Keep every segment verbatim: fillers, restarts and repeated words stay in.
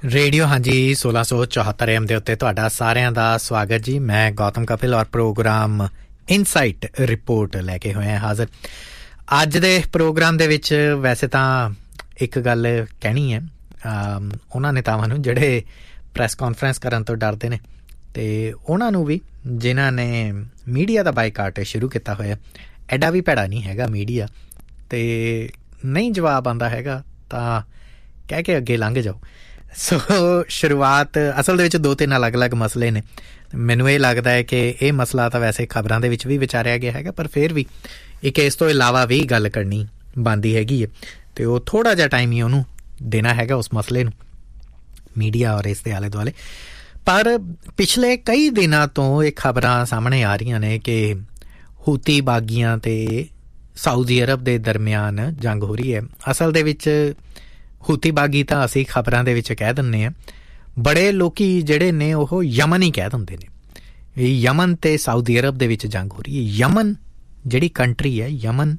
Radio ਹਾਂਜੀ ਸੋਲਾਂ ਸੌ ਚੌਹੱਤਰ ਐਮ ਦੇ ਉੱਤੇ ਤੁਹਾਡਾ ਸਾਰਿਆਂ ਦਾ ਸਵਾਗਤ ਜੀ। ਮੈਂ ਗੌਤਮ ਕਪਿਲ ਔਰ ਪ੍ਰੋਗਰਾਮ ਇਨਸਾਈਟ ਰਿਪੋਰਟ ਲੈ ਕੇ ਹੋਏ ਹਾਂ ਹਾਜ਼ਰ। ਅੱਜ ਦੇ ਪ੍ਰੋਗਰਾਮ ਦੇ ਵਿੱਚ ਵੈਸੇ ਤਾਂ ਇੱਕ ਗੱਲ ਕਹਿਣੀ ਹੈ ਉਹਨਾਂ ਨੇਤਾਵਾਂ ਨੂੰ ਜਿਹੜੇ ਪ੍ਰੈਸ ਕਾਨਫਰੰਸ ਕਰਨ ਤੋਂ ਡਰਦੇ ਨੇ, ਅਤੇ ਉਹਨਾਂ ਨੂੰ ਵੀ ਜਿਨ੍ਹਾਂ ਨੇ ਮੀਡੀਆ ਦਾ ਬਾਈਕਾਟ ਸ਼ੁਰੂ ਕੀਤਾ ਹੋਇਆ। ਐਡਾ ਵੀ ਭੈੜਾ ਨਹੀਂ ਹੈਗਾ ਮੀਡੀਆ, ਅਤੇ ਨਹੀਂ ਜਵਾਬ ਆਉਂਦਾ ਹੈਗਾ ਤਾਂ ਕਹਿ ਕੇ ਅੱਗੇ ਲੰਘ ਜਾਓ। ਸੋ ਸ਼ੁਰੂਆਤ ਅਸਲ ਦੇ ਵਿੱਚ ਦੋ ਤਿੰਨ ਅਲੱਗ ਅਲੱਗ ਮਸਲੇ ਨੇ। ਮੈਨੂੰ ਇਹ ਲੱਗਦਾ ਹੈ ਕਿ ਇਹ ਮਸਲਾ ਤਾਂ ਵੈਸੇ ਖਬਰਾਂ ਦੇ ਵਿੱਚ ਵੀ ਵਿਚਾਰਿਆ ਗਿਆ ਹੈਗਾ, ਪਰ ਫਿਰ ਵੀ ਇੱਕ ਇਸ ਤੋਂ ਇਲਾਵਾ ਵੀ ਗੱਲ ਕਰਨੀ ਬਣਦੀ ਹੈਗੀ ਹੈ, ਅਤੇ ਉਹ ਥੋੜ੍ਹਾ ਜਿਹਾ ਟਾਈਮ ਹੀ ਉਹਨੂੰ ਦੇਣਾ ਹੈਗਾ ਉਸ ਮਸਲੇ ਨੂੰ, ਮੀਡੀਆ ਔਰ ਇਸ ਦੇ ਆਲੇ ਦੁਆਲੇ। ਪਰ ਪਿਛਲੇ ਕਈ ਦਿਨਾਂ ਤੋਂ ਇਹ ਖਬਰਾਂ ਸਾਹਮਣੇ ਆ ਰਹੀਆਂ ਨੇ ਕਿ ਹੂਤੀ ਬਾਗੀਆਂ ਅਤੇ ਸਾਊਦੀ ਅਰਬ ਦੇ ਦਰਮਿਆਨ ਜੰਗ ਹੋ ਰਹੀ ਹੈ। ਅਸਲ ਦੇ ਵਿੱਚ ਹੂਤੀ ਬਾਗੀ ਤਾਂ ਅਸੀਂ ਖਬਰਾਂ ਦੇ ਵਿੱਚ ਕਹਿ ਦਿੰਦੇ ਹਾਂ, ਬੜੇ ਲੋਕ ਜਿਹੜੇ ਨੇ ਉਹ ਯਮਨ ਹੀ ਕਹਿ ਦਿੰਦੇ ਨੇ। ਯਮਨ ਅਤੇ ਸਾਊਦੀ ਅਰਬ ਦੇ ਵਿੱਚ ਜੰਗ ਹੋ ਰਹੀ ਹੈ। ਯਮਨ ਜਿਹੜੀ ਕੰਟਰੀ ਹੈ, ਯਮਨ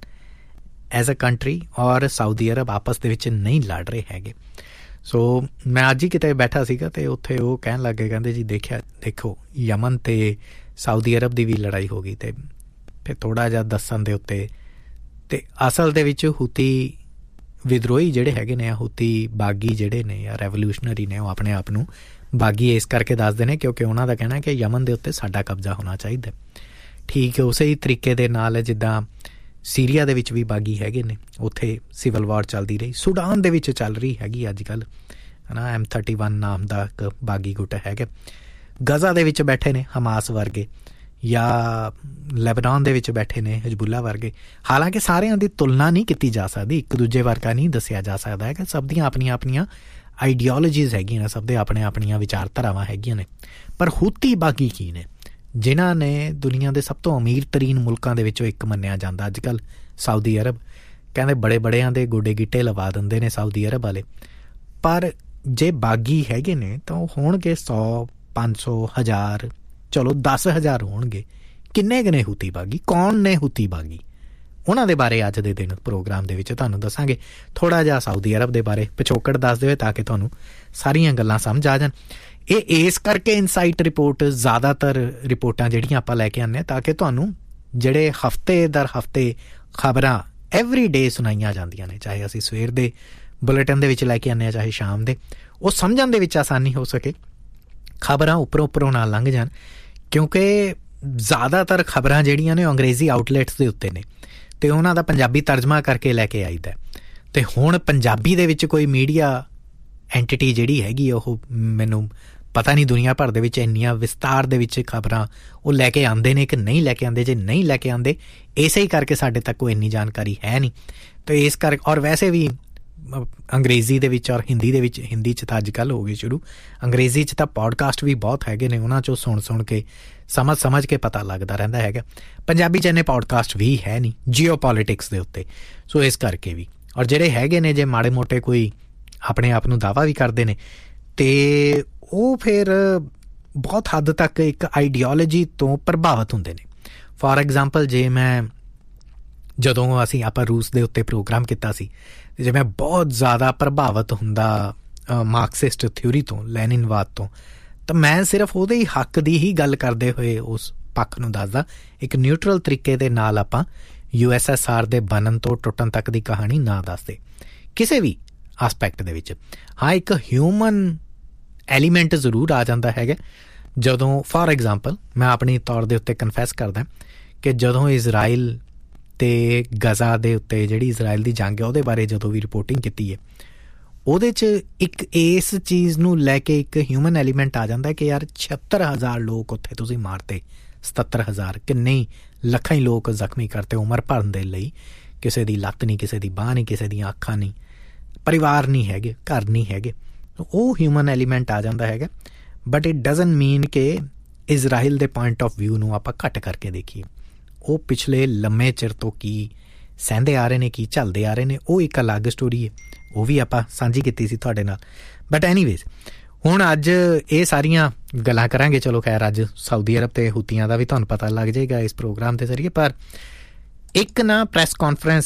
ਐਜ਼ ਅ ਕੰਟਰੀ ਔਰ ਸਾਊਦੀ ਅਰਬ ਆਪਸ ਦੇ ਵਿੱਚ ਨਹੀਂ ਲੜ ਰਹੇ ਹੈਗੇ। ਸੋ ਮੈਂ ਅੱਜ ਹੀ ਕਿਤੇ ਬੈਠਾ ਸੀਗਾ ਅਤੇ ਉੱਥੇ ਉਹ ਕਹਿਣ ਲੱਗ ਗਏ, ਕਹਿੰਦੇ ਜੀ ਦੇਖਿਆ ਦੇਖੋ ਯਮਨ ਅਤੇ ਸਾਊਦੀ ਅਰਬ ਦੀ ਵੀ ਲੜਾਈ ਹੋ ਗਈ। ਅਤੇ ਫਿਰ ਥੋੜ੍ਹਾ ਜਿਹਾ ਦੱਸਣ ਦੇ ਉੱਤੇ ਅਤੇ ਅਸਲ ਦੇ ਵਿੱਚ ਹੂਤੀ ਵਿਦਰੋਹੀ ਜਿਹੜੇ ਹੈਗੇ ਨੇ, ਹੂਤੀ ਬਾਗੀ ਜਿਹੜੇ ਨੇ ਜਾਂ ਰੈਵੋਲਿਊਸ਼ਨਰੀ ਨੇ, ਉਹ ਆਪਣੇ ਆਪ ਨੂੰ ਬਾਗੀ ਇਸ ਕਰਕੇ ਦੱਸਦੇ ਨੇ ਕਿਉਂਕਿ ਉਹਨਾਂ ਦਾ ਕਹਿਣਾ ਕਿ ਯਮਨ ਦੇ ਉੱਤੇ ਸਾਡਾ ਕਬਜ਼ਾ ਹੋਣਾ ਚਾਹੀਦਾ। ਠੀਕ ਉਸੇ ਹੀ ਤਰੀਕੇ ਦੇ ਨਾਲ ਜਿੱਦਾਂ ਸੀਰੀਆ ਦੇ ਵਿੱਚ ਵੀ ਬਾਗੀ ਹੈਗੇ ਨੇ, ਉੱਥੇ ਸਿਵਲ ਵਾਰ ਚੱਲਦੀ ਰਹੀ। ਸੁਡਾਨ ਦੇ ਵਿੱਚ ਚੱਲ ਰਹੀ ਹੈਗੀ ਅੱਜ ਕੱਲ੍ਹ, ਹੈ ਨਾ, ਐਮ ਥਰਟੀ ਵਨ ਨਾਮ ਦਾ ਇੱਕ ਬਾਗੀ ਗੁੱਟ ਹੈਗਾ। ਗਜ਼ਾ ਦੇ ਵਿੱਚ ਬੈਠੇ ਨੇ ਹਮਾਸ ਵਰਗੇ, ਜਾਂ ਲੈਬਨਾਨ ਦੇ ਵਿੱਚ ਬੈਠੇ ਨੇ ਹਿਜ਼ਬੁੱਲਾ ਵਰਗੇ। ਹਾਲਾਂਕਿ ਸਾਰਿਆਂ ਦੀ ਤੁਲਨਾ ਨਹੀਂ ਕੀਤੀ ਜਾ ਸਕਦੀ, ਇੱਕ ਦੂਜੇ ਵਰਗਾ ਨਹੀਂ ਦੱਸਿਆ ਜਾ ਸਕਦਾ ਹੈ ਕਿ ਸਭ ਦੀਆਂ ਆਪਣੀਆਂ ਆਪਣੀਆਂ ਆਈਡੀਓਲੋਜੀਜ਼ ਹੈਗੀਆਂ ਨੇ, ਸਭ ਦੇ ਆਪਣੇ ਆਪਣੀਆਂ ਵਿਚਾਰਧਾਰਾਵਾਂ ਹੈਗੀਆਂ ਨੇ। ਪਰ ਹੂਤੀ ਬਾਗੀ ਕੀ ਨੇ, ਜਿਨ੍ਹਾਂ ਨੇ ਦੁਨੀਆ ਦੇ ਸਭ ਤੋਂ ਅਮੀਰ ਤਰੀਨ ਮੁਲਕਾਂ ਦੇ ਵਿੱਚੋਂ ਇੱਕ ਮੰਨਿਆ ਜਾਂਦਾ ਅੱਜ ਕੱਲ੍ਹ ਸਾਊਦੀ ਅਰਬ। ਕਹਿੰਦੇ ਬੜੇ ਬੜਿਆਂ ਦੇ ਗੋਡੇ ਗਿੱਟੇ ਲਵਾ ਦਿੰਦੇ ਨੇ ਸਾਊਦੀ ਅਰਬ ਵਾਲੇ। ਪਰ ਜੇ ਬਾਗੀ ਹੈਗੇ ਨੇ ਤਾਂ ਉਹ ਹੋਣਗੇ ਸੌ ਪੰਜ ਸੌ ਹਜ਼ਾਰ, ਚਲੋ ਦਸ ਹਜ਼ਾਰ ਹੋਣਗੇ। ਕਿੰਨੇ ਕੁ ਨੇ ਹੂਤੀ ਬਾਗੀ, ਕੌਣ ਨੇ ਹੂਤੀ ਬਾਗੀ, ਉਹਨਾਂ ਦੇ ਬਾਰੇ ਅੱਜ ਦੇ ਦਿਨ ਪ੍ਰੋਗਰਾਮ ਦੇ ਵਿੱਚ ਤੁਹਾਨੂੰ ਦੱਸਾਂਗੇ। ਥੋੜ੍ਹਾ ਜਿਹਾ ਸਾਊਦੀ ਅਰਬ ਦੇ ਬਾਰੇ ਪਿਛੋਕੜ ਦੱਸ ਦੇਵੇ ਤਾਂ ਕਿ ਤੁਹਾਨੂੰ ਸਾਰੀਆਂ ਗੱਲਾਂ ਸਮਝ ਆ ਜਾਣ। ਇਹ ਇਸ ਕਰਕੇ ਇਨਸਾਈਟ ਰਿਪੋਰਟ ਜ਼ਿਆਦਾਤਰ ਰਿਪੋਰਟਾਂ ਜਿਹੜੀਆਂ ਆਪਾਂ ਲੈ ਕੇ ਆਉਂਦੇ ਹਾਂ ਤਾਂ ਕਿ ਤੁਹਾਨੂੰ ਜਿਹੜੇ ਹਫ਼ਤੇ ਦਰ ਹਫ਼ਤੇ ਖਬਰਾਂ ਐਵਰੀ ਡੇ ਸੁਣਾਈਆਂ ਜਾਂਦੀਆਂ ਨੇ, ਚਾਹੇ ਅਸੀਂ ਸਵੇਰ ਦੇ ਬੁਲੇਟਿਨ ਦੇ ਵਿੱਚ ਲੈ ਕੇ ਆਉਂਦੇ ਹਾਂ ਚਾਹੇ ਸ਼ਾਮ ਦੇ, ਉਹ ਸਮਝਣ ਦੇ ਵਿੱਚ ਆਸਾਨੀ ਹੋ ਸਕੇ, ਖਬਰਾਂ ਉੱਪਰੋਂ ਉੱਪਰੋਂ ਨਾਲ ਲੰਘ ਜਾਣ। ਕਿਉਂਕਿ ਜ਼ਿਆਦਾਤਰ ਖਬਰਾਂ ਜਿਹੜੀਆਂ ਨੇ ਉਹ ਅੰਗਰੇਜ਼ੀ ਆਊਟਲੈਟਸ ਦੇ ਉੱਤੇ ਨੇ ਅਤੇ ਉਹਨਾਂ ਦਾ ਪੰਜਾਬੀ ਤਰਜਮਾ ਕਰਕੇ ਲੈ ਕੇ ਆਈਦਾ। ਅਤੇ ਹੁਣ ਪੰਜਾਬੀ ਦੇ ਵਿੱਚ ਕੋਈ ਮੀਡੀਆ ਐਂਟਿਟੀ ਜਿਹੜੀ ਹੈਗੀ ਉਹ ਮੈਨੂੰ ਪਤਾ ਨਹੀਂ ਦੁਨੀਆ ਭਰ ਦੇ ਵਿੱਚ ਇੰਨੀਆਂ ਵਿਸਤਾਰ ਦੇ ਵਿੱਚ ਖਬਰਾਂ ਉਹ ਲੈ ਕੇ ਆਉਂਦੇ ਨੇ ਕਿ ਨਹੀਂ ਲੈ ਕੇ ਆਉਂਦੇ। ਜੇ ਨਹੀਂ ਲੈ ਕੇ ਆਉਂਦੇ ਇਸੇ ਹੀ ਕਰਕੇ ਸਾਡੇ ਤੱਕ ਕੋਈ ਇੰਨੀ ਜਾਣਕਾਰੀ ਹੈ ਨਹੀਂ। ਅਤੇ ਇਸ ਕਰਕੇ ਔਰ ਵੈਸੇ ਵੀ ਅੰਗਰੇਜ਼ੀ ਦੇ ਵਿੱਚ ਔਰ ਹਿੰਦੀ ਦੇ ਵਿੱਚ, ਹਿੰਦੀ 'ਚ ਤਾਂ ਅੱਜ ਕੱਲ੍ਹ ਹੋ ਗਈ ਸ਼ੁਰੂ, ਅੰਗਰੇਜ਼ੀ 'ਚ ਤਾਂ ਪੋਡਕਾਸਟ ਵੀ ਬਹੁਤ ਹੈਗੇ ਨੇ, ਉਹਨਾਂ 'ਚੋਂ ਸੁਣ ਸੁਣ ਕੇ ਸਮਝ ਸਮਝ ਕੇ ਪਤਾ ਲੱਗਦਾ ਰਹਿੰਦਾ ਹੈਗਾ। ਪੰਜਾਬੀ 'ਚ ਇੰਨੇ ਪੋਡਕਾਸਟ ਵੀ ਹੈ ਨਹੀਂ ਜੀਓ ਪੋਲੀਟਿਕਸ ਦੇ ਉੱਤੇ। ਸੋ ਇਸ ਕਰਕੇ ਵੀ, ਔਰ ਜਿਹੜੇ ਹੈਗੇ ਨੇ ਜੇ ਮਾੜੇ ਮੋਟੇ ਕੋਈ ਆਪਣੇ ਆਪ ਨੂੰ ਦਾਅਵਾ ਵੀ ਕਰਦੇ ਨੇ ਅਤੇ ਉਹ ਫਿਰ ਬਹੁਤ ਹੱਦ ਤੱਕ ਇੱਕ ਆਈਡੀਓਲੋਜੀ ਤੋਂ ਪ੍ਰਭਾਵਿਤ ਹੁੰਦੇ ਨੇ। ਫੋਰ ਐਗਜ਼ਾਮਪਲ ਜੇ ਮੈਂ ਜਦੋਂ ਅਸੀਂ ਆਪਾਂ ਰੂਸ ਦੇ ਉੱਤੇ ਪ੍ਰੋਗਰਾਮ ਕੀਤਾ ਸੀ, ਜੇ ਮੈਂ ਬਹੁਤ ਜ਼ਿਆਦਾ ਪ੍ਰਭਾਵਿਤ ਹੁੰਦਾ ਮਾਰਕਸਿਸਟ ਥਿਊਰੀ ਤੋਂ, ਲੈਨਿਨਵਾਦ ਤੋਂ, ਤਾਂ ਮੈਂ ਸਿਰਫ ਉਹਦੇ ਹੀ ਹੱਕ ਦੀ ਹੀ ਗੱਲ ਕਰਦੇ ਹੋਏ ਉਸ ਪੱਖ ਨੂੰ ਦੱਸਦਾ। ਇੱਕ ਨਿਊਟਰਲ ਤਰੀਕੇ ਦੇ ਨਾਲ ਆਪਾਂ ਯੂ ਐਸ ਐਸ ਆਰ ਦੇ ਬਣਨ ਤੋਂ ਟੁੱਟਣ ਤੱਕ ਦੀ ਕਹਾਣੀ ਨਾ ਦੱਸਦੇ ਕਿਸੇ ਵੀ ਆਸਪੈਕਟ ਦੇ ਵਿੱਚ। ਹਾਂ, ਇੱਕ ਹਿਊਮਨ ਐਲੀਮੈਂਟ ਜ਼ਰੂਰ ਆ ਜਾਂਦਾ ਹੈਗਾ ਜਦੋਂ, ਫੋਰ ਐਗਜ਼ਾਮਪਲ ਮੈਂ ਆਪਣੀ ਤੌਰ ਦੇ ਉੱਤੇ ਕਨਫੈਸ ਕਰਦਾ ਕਿ ਜਦੋਂ ਇਜ਼ਰਾਈਲ ਅਤੇ ਗਜ਼ਾ ਦੇ ਉੱਤੇ ਜਿਹੜੀ ਇਜ਼ਰਾਈਲ ਦੀ ਜੰਗ ਹੈ ਉਹਦੇ ਬਾਰੇ ਜਦੋਂ ਵੀ ਰਿਪੋਰਟਿੰਗ ਕੀਤੀ ਹੈ, ਉਹਦੇ 'ਚ ਇੱਕ ਇਸ ਚੀਜ਼ ਨੂੰ ਲੈ ਕੇ ਇੱਕ ਹਿਊਮਨ ਐਲੀਮੈਂਟ ਆ ਜਾਂਦਾ ਕਿ ਯਾਰ ਛਿਹੱਤਰ ਹਜ਼ਾਰ ਲੋਕ ਉੱਥੇ ਤੁਸੀਂ ਮਾਰਤੇ, ਸਤੱਤਰ ਹਜ਼ਾਰ ਕਿੰਨੇ ਹੀ ਲੱਖਾਂ ਹੀ ਲੋਕ ਜ਼ਖਮੀ ਕਰਤੇ ਉਮਰ ਭਰਨ ਦੇ ਲਈ। ਕਿਸੇ ਦੀ ਲੱਤ ਨਹੀਂ, ਕਿਸੇ ਦੀ ਬਾਂਹ ਨਹੀਂ, ਕਿਸੇ ਦੀਆਂ ਅੱਖਾਂ ਨਹੀਂ, ਪਰਿਵਾਰ ਨਹੀਂ ਹੈਗੇ, ਘਰ ਨਹੀਂ ਹੈਗੇ। ਉਹ ਹਿਊਮਨ ਐਲੀਮੈਂਟ ਆ ਜਾਂਦਾ ਹੈਗਾ। ਬਟ ਇਟ ਡਜ਼ਨਟ ਮੀਨ ਕਿ ਇਜ਼ਰਾਈਲ ਦੇ ਪੁਆਇੰਟ ਆਫ ਵਿਊ ਨੂੰ ਆਪਾਂ ਘੱਟ ਕਰਕੇ ਦੇਖੀਏ। ਉਹ ਪਿਛਲੇ ਲੰਮੇ ਚਿਰ ਤੋਂ ਕੀ ਸਹਿੰਦੇ ਆ ਰਹੇ ਨੇ, ਕੀ ਝੱਲਦੇ ਆ ਰਹੇ ਨੇ, ਉਹ ਇੱਕ ਅਲੱਗ ਸਟੋਰੀ ਹੈ, ਉਹ ਵੀ ਆਪਾਂ ਸਾਂਝੀ ਕੀਤੀ ਸੀ ਤੁਹਾਡੇ ਨਾਲ। ਬਟ ਐਨੀਵੇਜ਼ ਹੁਣ ਅੱਜ ਇਹ ਸਾਰੀਆਂ ਗੱਲਾਂ ਕਰਾਂਗੇ। ਚਲੋ ਖੈਰ ਅੱਜ ਸਾਊਦੀ ਅਰਬ ਅਤੇ ਹੂਤੀਆਂ ਦਾ ਵੀ ਤੁਹਾਨੂੰ ਪਤਾ ਲੱਗ ਜਾਏਗਾ ਇਸ ਪ੍ਰੋਗਰਾਮ ਦੇ ਜ਼ਰੀਏ। ਪਰ ਇੱਕ ਨਾ ਪ੍ਰੈਸ ਕਾਨਫਰੰਸ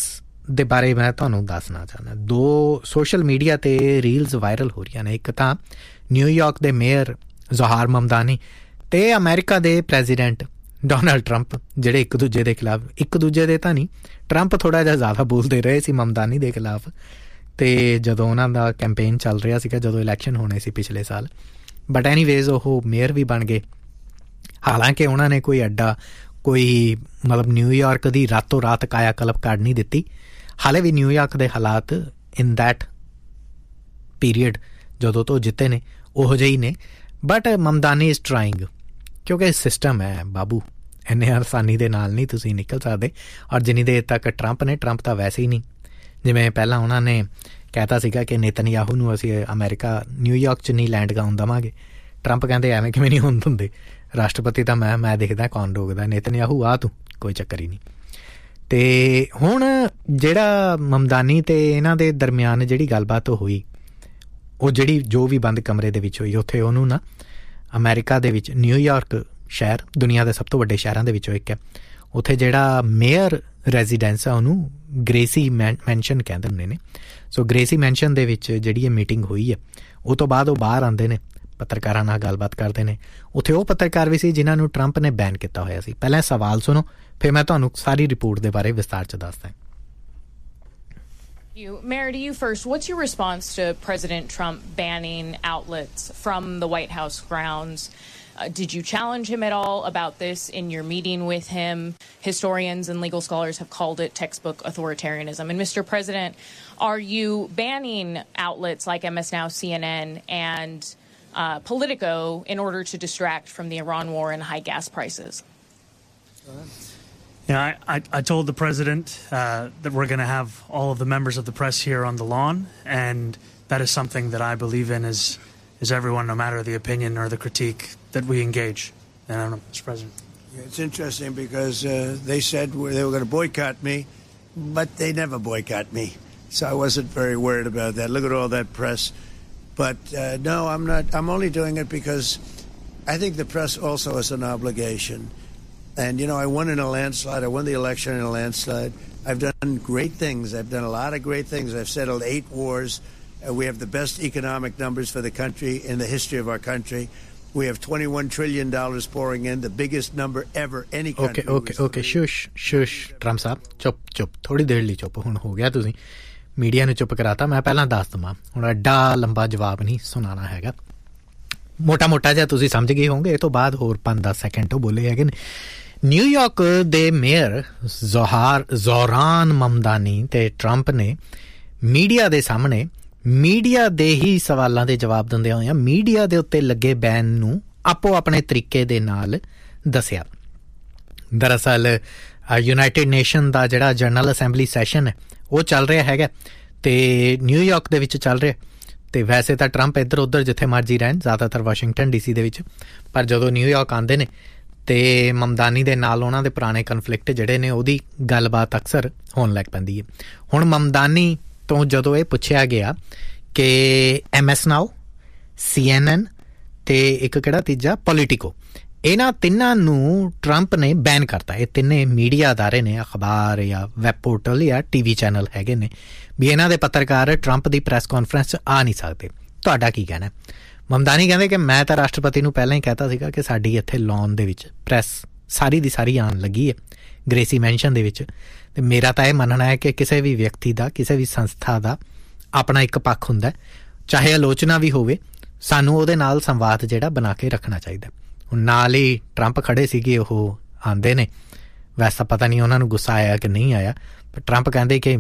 ਦੇ ਬਾਰੇ ਮੈਂ ਤੁਹਾਨੂੰ ਦੱਸਣਾ ਚਾਹੁੰਦਾ। ਦੋ ਸੋਸ਼ਲ ਮੀਡੀਆ 'ਤੇ ਰੀਲਸ ਵਾਇਰਲ ਹੋ ਰਹੀਆਂ ਨੇ। ਇੱਕ ਤਾਂ ਨਿਊਯਾਰਕ ਦੇ ਮੇਅਰ ਜ਼ੋਹਾਰ ਮਮਦਾਨੀ ਅਤੇ ਅਮਰੀਕਾ ਦੇ ਪ੍ਰੈਜ਼ੀਡੈਂਟ ਡੋਨਲਡ ਟਰੰਪ, ਜਿਹੜੇ ਇੱਕ ਦੂਜੇ ਦੇ ਖਿਲਾਫ, ਇੱਕ ਦੂਜੇ ਦੇ ਤਾਂ ਨਹੀਂ, ਟਰੰਪ ਥੋੜ੍ਹਾ ਜਿਹਾ ਜ਼ਿਆਦਾ ਬੋਲਦੇ ਰਹੇ ਸੀ ਮਮਦਾਨੀ ਦੇ ਖਿਲਾਫ। ਅਤੇ ਜਦੋਂ ਉਹਨਾਂ ਦਾ ਕੈਂਪੇਨ ਚੱਲ ਰਿਹਾ ਸੀਗਾ, ਜਦੋਂ ਇਲੈਕਸ਼ਨ ਹੋਣੇ ਸੀ ਪਿਛਲੇ ਸਾਲ, ਬਟ ਐਨੀਵੇਜ਼ ਉਹ ਮੇਅਰ ਵੀ ਬਣ ਗਏ। ਹਾਲਾਂਕਿ ਉਹਨਾਂ ਨੇ ਕੋਈ ਐਡਾ ਕੋਈ ਮਤਲਬ ਨਿਊਯਾਰਕ ਦੀ ਰਾਤੋਂ ਰਾਤ ਕਾਇਆ ਕਲਪ ਕਰ ਨਹੀਂ ਦਿੱਤੀ। ਹਾਲੇ ਵੀ ਨਿਊਯਾਰਕ ਦੇ ਹਾਲਾਤ ਇਨ ਦੈਟ ਪੀਰੀਅਡ ਜਦੋਂ ਤੋਂ ਜਿੱਤੇ ਨੇ ਉਹੋ ਜਿਹੇ ਹੀ ਨੇ। ਬਟ ਮਮਦਾਨੀ ਇਜ਼ ਟਰਾਈਂਗ, ਕਿਉਂਕਿ ਸਿਸਟਮ ਹੈ ਬਾਬੂ, ਇੰਨੇ ਆਸਾਨੀ ਦੇ ਨਾਲ ਨਹੀਂ ਤੁਸੀਂ ਨਿਕਲ ਸਕਦੇ। ਔਰ ਜਿੰਨੀ ਦੇਰ ਤੱਕ ਟਰੰਪ ਨੇ, ਟਰੰਪ ਤਾਂ ਵੈਸੇ ਹੀ ਨਹੀਂ, ਜਿਵੇਂ ਪਹਿਲਾਂ ਉਹਨਾਂ ਨੇ ਕਹਿਤਾ ਸੀਗਾ ਕਿ ਨੇਤਨਯਾਹੂ ਨੂੰ ਅਸੀਂ ਅਮਰੀਕਾ ਨਿਊਯਾਰਕ 'ਚ ਨਹੀਂ ਲੈਂਡ ਕਰਾਉਣ ਦੇਵਾਂਗੇ। ਟਰੰਪ ਕਹਿੰਦੇ ਐਵੇਂ ਕਿਵੇਂ ਨਹੀਂ ਹੋਣ ਦਿੰਦੇ, ਰਾਸ਼ਟਰਪਤੀ ਤਾਂ ਮੈਂ ਮੈਂ ਦੇਖਦਾ ਕੌਣ ਰੋਕਦਾ, ਨੇਤਨਯਾਹੂ ਆ ਤੂੰ, ਕੋਈ ਚੱਕਰ ਹੀ ਨਹੀਂ। ਅਤੇ ਹੁਣ ਜਿਹੜਾ ਮਮਦਾਨੀ ਅਤੇ ਇਹਨਾਂ ਦੇ ਦਰਮਿਆਨ ਜਿਹੜੀ ਗੱਲਬਾਤ ਹੋਈ, ਉਹ ਜਿਹੜੀ ਜੋ ਵੀ ਬੰਦ ਕਮਰੇ ਦੇ ਵਿੱਚ ਹੋਈ, ਉੱਥੇ ਉਹਨੂੰ ਨਾ ਅਮਰੀਕਾ ਦੇ ਵਿੱਚ ਨਿਊਯਾਰਕ ਸ਼ਹਿਰ ਦੁਨੀਆ ਦੇ ਸਭ ਤੋਂ ਵੱਡੇ ਸ਼ਹਿਰਾਂ ਦੇ ਵਿੱਚੋਂ ਇੱਕ ਹੈ, ਉੱਥੇ ਜਿਹੜਾ ਮੇਅਰ ਰੈਜ਼ੀਡੈਂਸ ਆ ਉਹਨੂੰ ਗ੍ਰੇਸੀ ਮੈਨ ਮੈਨਸ਼ਨ ਕਹਿੰਦੇ ਹੁੰਦੇ ਨੇ। ਸੋ ਗ੍ਰੇਸੀ ਮੈਨਸ਼ਨ ਦੇ ਵਿੱਚ ਜਿਹੜੀ ਇਹ ਮੀਟਿੰਗ ਹੋਈ ਹੈ, ਉਹ ਤੋਂ ਬਾਅਦ ਉਹ ਬਾਹਰ ਆਉਂਦੇ ਨੇ, ਪੱਤਰਕਾਰਾਂ ਨਾਲ ਗੱਲਬਾਤ ਕਰਦੇ ਨੇ। ਉੱਥੇ ਉਹ ਪੱਤਰਕਾਰ ਵੀ ਸੀ ਜਿਨ੍ਹਾਂ ਨੂੰ ਟਰੰਪ ਨੇ ਬੈਨ ਕੀਤਾ ਹੋਇਆ ਸੀ। ਪਹਿਲਾਂ ਸਵਾਲ ਸੁਣੋ, ਫਿਰ ਮੈਂ ਤੁਹਾਨੂੰ ਸਾਰੀ ਰਿਪੋਰਟ ਦੇ ਬਾਰੇ ਵਿਸਤਾਰ 'ਚ ਦੱਸਦਾ। You. Mayor, to you first, what's your response to President Trump banning outlets from the White House grounds? Uh, did you challenge him at all about this in your meeting with him? Historians and legal scholars have called it textbook authoritarianism. And Mister President, are you banning outlets like M S Now, C N N, and uh, Politico in order to distract from the Iran war and high gas prices? Yeah, I, I, I told the president uh, that we're going to have all of the members of the press here on the lawn, and that is something that I believe in as, as everyone, no matter the opinion or the critique, that we engage. And I don't know, Mister President. Yeah, it's interesting because uh, they said they were going to boycott me, but they never boycott me. So I wasn't very worried about that. Look at all that press. But uh, no, I'm not. I'm only doing it because I think the press also has an obligation. And, you know, I won in a landslide. I won the election in a landslide. I've done great things. I've done a lot of great things. I've settled eight wars. Uh, we have the best economic numbers for the country in the history of our country. We have twenty-one trillion dollars pouring in, the biggest number ever any country. Okay, okay, okay. Shush, shush, Trump ਸਾਹਿਬ, ਚੁੱਪ, ਚੁੱਪ, ਥੋੜੀ ਦੇਰ ਲਈ ਚੁੱਪ। ਹੁਣ ਹੋ ਗਿਆ, ਤੁਸੀਂ ਮੀਡੀਆ ਨੂੰ ਚੁੱਪ ਕਰਾਤਾ। ਮੈਂ ਪਹਿਲਾਂ ਦੱਸ ਦਵਾਂ, ਹੁਣ ਐਡਾ ਲੰਬਾ ਜਵਾਬ ਨਹੀਂ ਸੁਣਾਉਣਾ ਹੈਗਾ। ਮੋਟਾ ਮੋਟਾ ਜਿਹਾ ਤੁਸੀਂ ਸਮਝ ਗਏ ਹੋਵੋਗੇ। ਇਹ ਤੋਂ ਬਾਅਦ ਹੋਰ ਪੰਜ ਦਸ ਸੈਕਿੰਡ ਉਹ ਬੋਲੇ ਹੈਗੇ ਨੇ। ਨਿਊਯਾਰਕ ਦੇ ਮੇਅਰ ਜ਼ੋਹਾਰ ਜ਼ੋਰਾਨ ਮਮਦਾਨੀ ਅਤੇ ਟਰੰਪ ਨੇ ਮੀਡੀਆ ਦੇ ਸਾਹਮਣੇ ਮੀਡੀਆ ਦੇ ਹੀ ਸਵਾਲਾਂ ਦੇ ਜਵਾਬ ਦਿੰਦਿਆਂ ਹੋਇਆਂ ਮੀਡੀਆ ਦੇ ਉੱਤੇ ਲੱਗੇ ਬੈਨ ਨੂੰ ਆਪੋ ਆਪਣੇ ਤਰੀਕੇ ਦੇ ਨਾਲ ਦੱਸਿਆ। ਦਰਅਸਲ ਯੂਨਾਈਟਿਡ ਨੇਸ਼ਨ ਦਾ ਜਿਹੜਾ ਜਨਰਲ ਅਸੈਂਬਲੀ ਸੈਸ਼ਨ ਹੈ ਉਹ ਚੱਲ ਰਿਹਾ ਹੈਗਾ ਅਤੇ ਨਿਊਯਾਰਕ ਦੇ ਵਿੱਚ ਚੱਲ ਰਿਹਾ। ਅਤੇ ਵੈਸੇ ਤਾਂ ਟਰੰਪ ਇੱਧਰ ਉੱਧਰ ਜਿੱਥੇ ਮਰਜ਼ੀ ਰਹਿਣ, ਜ਼ਿਆਦਾਤਰ ਵਾਸ਼ਿੰਗਟਨ ਡੀ ਸੀ ਦੇ ਵਿੱਚ, ਪਰ ਜਦੋਂ ਨਿਊਯਾਰਕ ਆਉਂਦੇ ਨੇ ਅਤੇ ਮਮਦਾਨੀ ਦੇ ਨਾਲ ਉਹਨਾਂ ਦੇ ਪੁਰਾਣੇ ਕਨਫਲਿਕਟ ਜਿਹੜੇ ਨੇ ਉਹਦੀ ਗੱਲਬਾਤ ਅਕਸਰ ਹੋਣ ਲੱਗ ਪੈਂਦੀ ਹੈ। ਹੁਣ ਮਮਦਾਨੀ ਤੋਂ ਜਦੋਂ ਇਹ ਪੁੱਛਿਆ ਗਿਆ ਕਿ ਐਮ ਐਸ ਨਾਓ, ਸੀ ਐਨ ਐਨ ਅਤੇ ਇੱਕ ਕਿਹੜਾ ਤੀਜਾ ਪੋਲੀਟੀਕੋ, ਇਹਨਾਂ ਤਿੰਨਾਂ ਨੂੰ ਟਰੰਪ ਨੇ ਬੈਨ ਕਰਤਾ। ਇਹ ਤਿੰਨੇ ਮੀਡੀਆ ਅਦਾਰੇ ਨੇ, ਅਖਬਾਰ ਜਾਂ ਵੈਬ ਪੋਰਟਲ ਜਾਂ ਟੀ ਵੀ ਚੈਨਲ ਹੈਗੇ ਨੇ, ਵੀ ਇਹਨਾਂ ਦੇ ਪੱਤਰਕਾਰ ਟਰੰਪ ਦੀ ਪ੍ਰੈਸ ਕਾਨਫਰੰਸ 'ਚ ਆ ਨਹੀਂ ਸਕਦੇ। ਤੁਹਾਡਾ ਕੀ ਕਹਿਣਾ? ਮਮਦਾਨੀ ਕਹਿੰਦੇ ਕਿ ਮੈਂ ਤਾਂ ਰਾਸ਼ਟਰਪਤੀ ਨੂੰ ਪਹਿਲਾਂ ਹੀ ਕਹਿਤਾ ਸੀਗਾ ਕਿ ਸਾਡੀ ਇੱਥੇ ਲੌਨ ਦੇ ਵਿੱਚ ਪ੍ਰੈਸ ਸਾਰੀ ਦੀ ਸਾਰੀ ਆਉਣ ਲੱਗੀ ਹੈ ਗ੍ਰੇਸੀ ਮੈਨਸ਼ਨ ਦੇ ਵਿੱਚ, ਅਤੇ ਮੇਰਾ ਤਾਂ ਇਹ ਮੰਨਣਾ ਹੈ ਕਿ ਕਿਸੇ ਵੀ ਵਿਅਕਤੀ ਦਾ, ਕਿਸੇ ਵੀ ਸੰਸਥਾ ਦਾ ਆਪਣਾ ਇੱਕ ਪੱਖ ਹੁੰਦਾ, ਚਾਹੇ ਆਲੋਚਨਾ ਵੀ ਹੋਵੇ, ਸਾਨੂੰ ਉਹਦੇ ਨਾਲ ਸੰਵਾਦ ਜਿਹੜਾ ਬਣਾ ਕੇ ਰੱਖਣਾ ਚਾਹੀਦਾ। ਹੁਣ ਨਾਲ ਹੀ ਟਰੰਪ ਖੜੇ ਸੀਗੇ, ਉਹ ਆਉਂਦੇ ਨੇ, ਵੈਸੇ ਪਤਾ ਨਹੀਂ ਉਹਨਾਂ ਨੂੰ ਗੁੱਸਾ ਆਇਆ ਕਿ ਨਹੀਂ ਆਇਆ, ਪਰ ਟਰੰਪ ਕਹਿੰਦੇ ਕਿ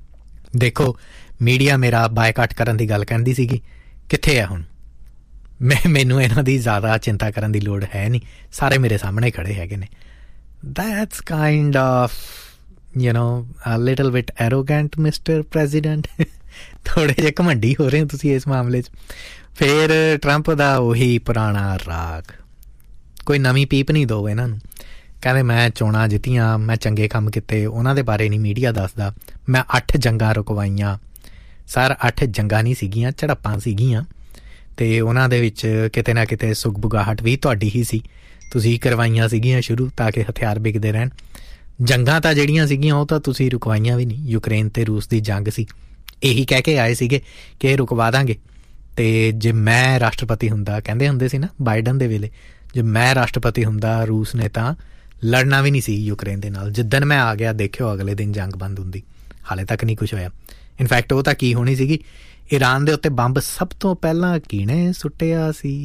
ਦੇਖੋ ਮੀਡੀਆ ਮੇਰਾ ਬਾਈਕਾਟ ਕਰਨ ਦੀ ਗੱਲ ਕਹਿੰਦੀ ਸੀਗੀ, ਕਿੱਥੇ ਹੈ ਹੁਣ? ਮੈਂ ਮੈਨੂੰ ਇਹਨਾਂ ਦੀ ਜ਼ਿਆਦਾ ਚਿੰਤਾ ਕਰਨ ਦੀ ਲੋੜ ਹੈ ਨਹੀਂ, ਸਾਰੇ ਮੇਰੇ ਸਾਹਮਣੇ ਖੜੇ ਹੈਗੇ ਨੇ। That's kind of you know a little bit arrogant mister president. ਥੋੜ੍ਹੇ ਜਿਹੇ ਘਮੰਡੀ ਹੋ ਰਹੇ ਹੋ ਤੁਸੀਂ ਇਸ ਮਾਮਲੇ 'ਚ। ਫਿਰ ਟਰੰਪ ਦਾ ਉਹੀ ਪੁਰਾਣਾ ਰਾਗ, ਕੋਈ ਨਵੀਂ ਪੀਪ ਨਹੀਂ ਦਿਓ ਇਹਨਾਂ ਨੂੰ। ਕਹਿੰਦੇ ਮੈਂ ਚੋਣਾਂ ਜਿੱਤੀਆਂ, ਮੈਂ ਚੰਗੇ ਕੰਮ ਕੀਤੇ, ਉਹਨਾਂ ਦੇ ਬਾਰੇ ਨਹੀਂ ਮੀਡੀਆ ਦੱਸਦਾ। ਮੈਂ ਅੱਠ ਜੰਗਾਂ ਰੁਕਵਾਈਆਂ। ਸਰ ਅੱਠ ਜੰਗਾਂ ਨਹੀਂ ਸੀਗੀਆਂ, ਝੜਪਾਂ ਸੀਗੀਆਂ, ਅਤੇ ਉਹਨਾਂ ਦੇ ਵਿੱਚ ਕਿਤੇ ਨਾ ਕਿਤੇ ਸੁਗਬੁਗਾਹਟ ਵੀ ਤੁਹਾਡੀ ਹੀ ਸੀ, ਤੁਸੀਂ ਕਰਵਾਈਆਂ ਸੀਗੀਆਂ ਸ਼ੁਰੂ ਤਾਂ ਕਿ ਹਥਿਆਰ ਵਿਕਦੇ ਰਹਿਣ। ਜੰਗਾਂ ਤਾਂ ਜਿਹੜੀਆਂ ਸੀਗੀਆਂ ਉਹ ਤਾਂ ਤੁਸੀਂ ਰੁਕਵਾਈਆਂ ਵੀ ਨਹੀਂ। ਯੂਕਰੇਨ ਤੇ ਰੂਸ ਦੀ ਜੰਗ ਸੀ, ਇਹੀ ਕਹਿ ਕੇ ਆਏ ਸੀਗੇ ਕਿ ਇਹ ਰੁਕਵਾ ਦਾਂਗੇ। ਅਤੇ ਜੇ ਮੈਂ ਰਾਸ਼ਟਰਪਤੀ ਹੁੰਦਾ, ਕਹਿੰਦੇ ਹੁੰਦੇ ਸੀ ਨਾ ਬਾਈਡਨ ਦੇ ਵੇਲੇ, ਜੇ ਮੈਂ ਰਾਸ਼ਟਰਪਤੀ ਹੁੰਦਾ ਰੂਸ ਨੇ ਤਾਂ ਲੜਨਾ ਵੀ ਨਹੀਂ ਸੀ ਯੂਕਰੇਨ ਦੇ ਨਾਲ। ਜਿੱਦਣ ਮੈਂ ਆ ਗਿਆ ਦੇਖਿਓ ਅਗਲੇ ਦਿਨ ਜੰਗ ਬੰਦ ਹੁੰਦੀ। ਹਾਲੇ ਤੱਕ ਨਹੀਂ ਕੁਛ ਹੋਇਆ। ਇਨਫੈਕਟ ਉਹ ਤਾਂ ਕੀ ਹੋਣੀ ਸੀਗੀ, ਈਰਾਨ ਦੇ ਉੱਤੇ ਬੰਬ ਸਭ ਤੋਂ ਪਹਿਲਾਂ ਕਿਹਨੇ ਸੁੱਟਿਆ ਸੀ।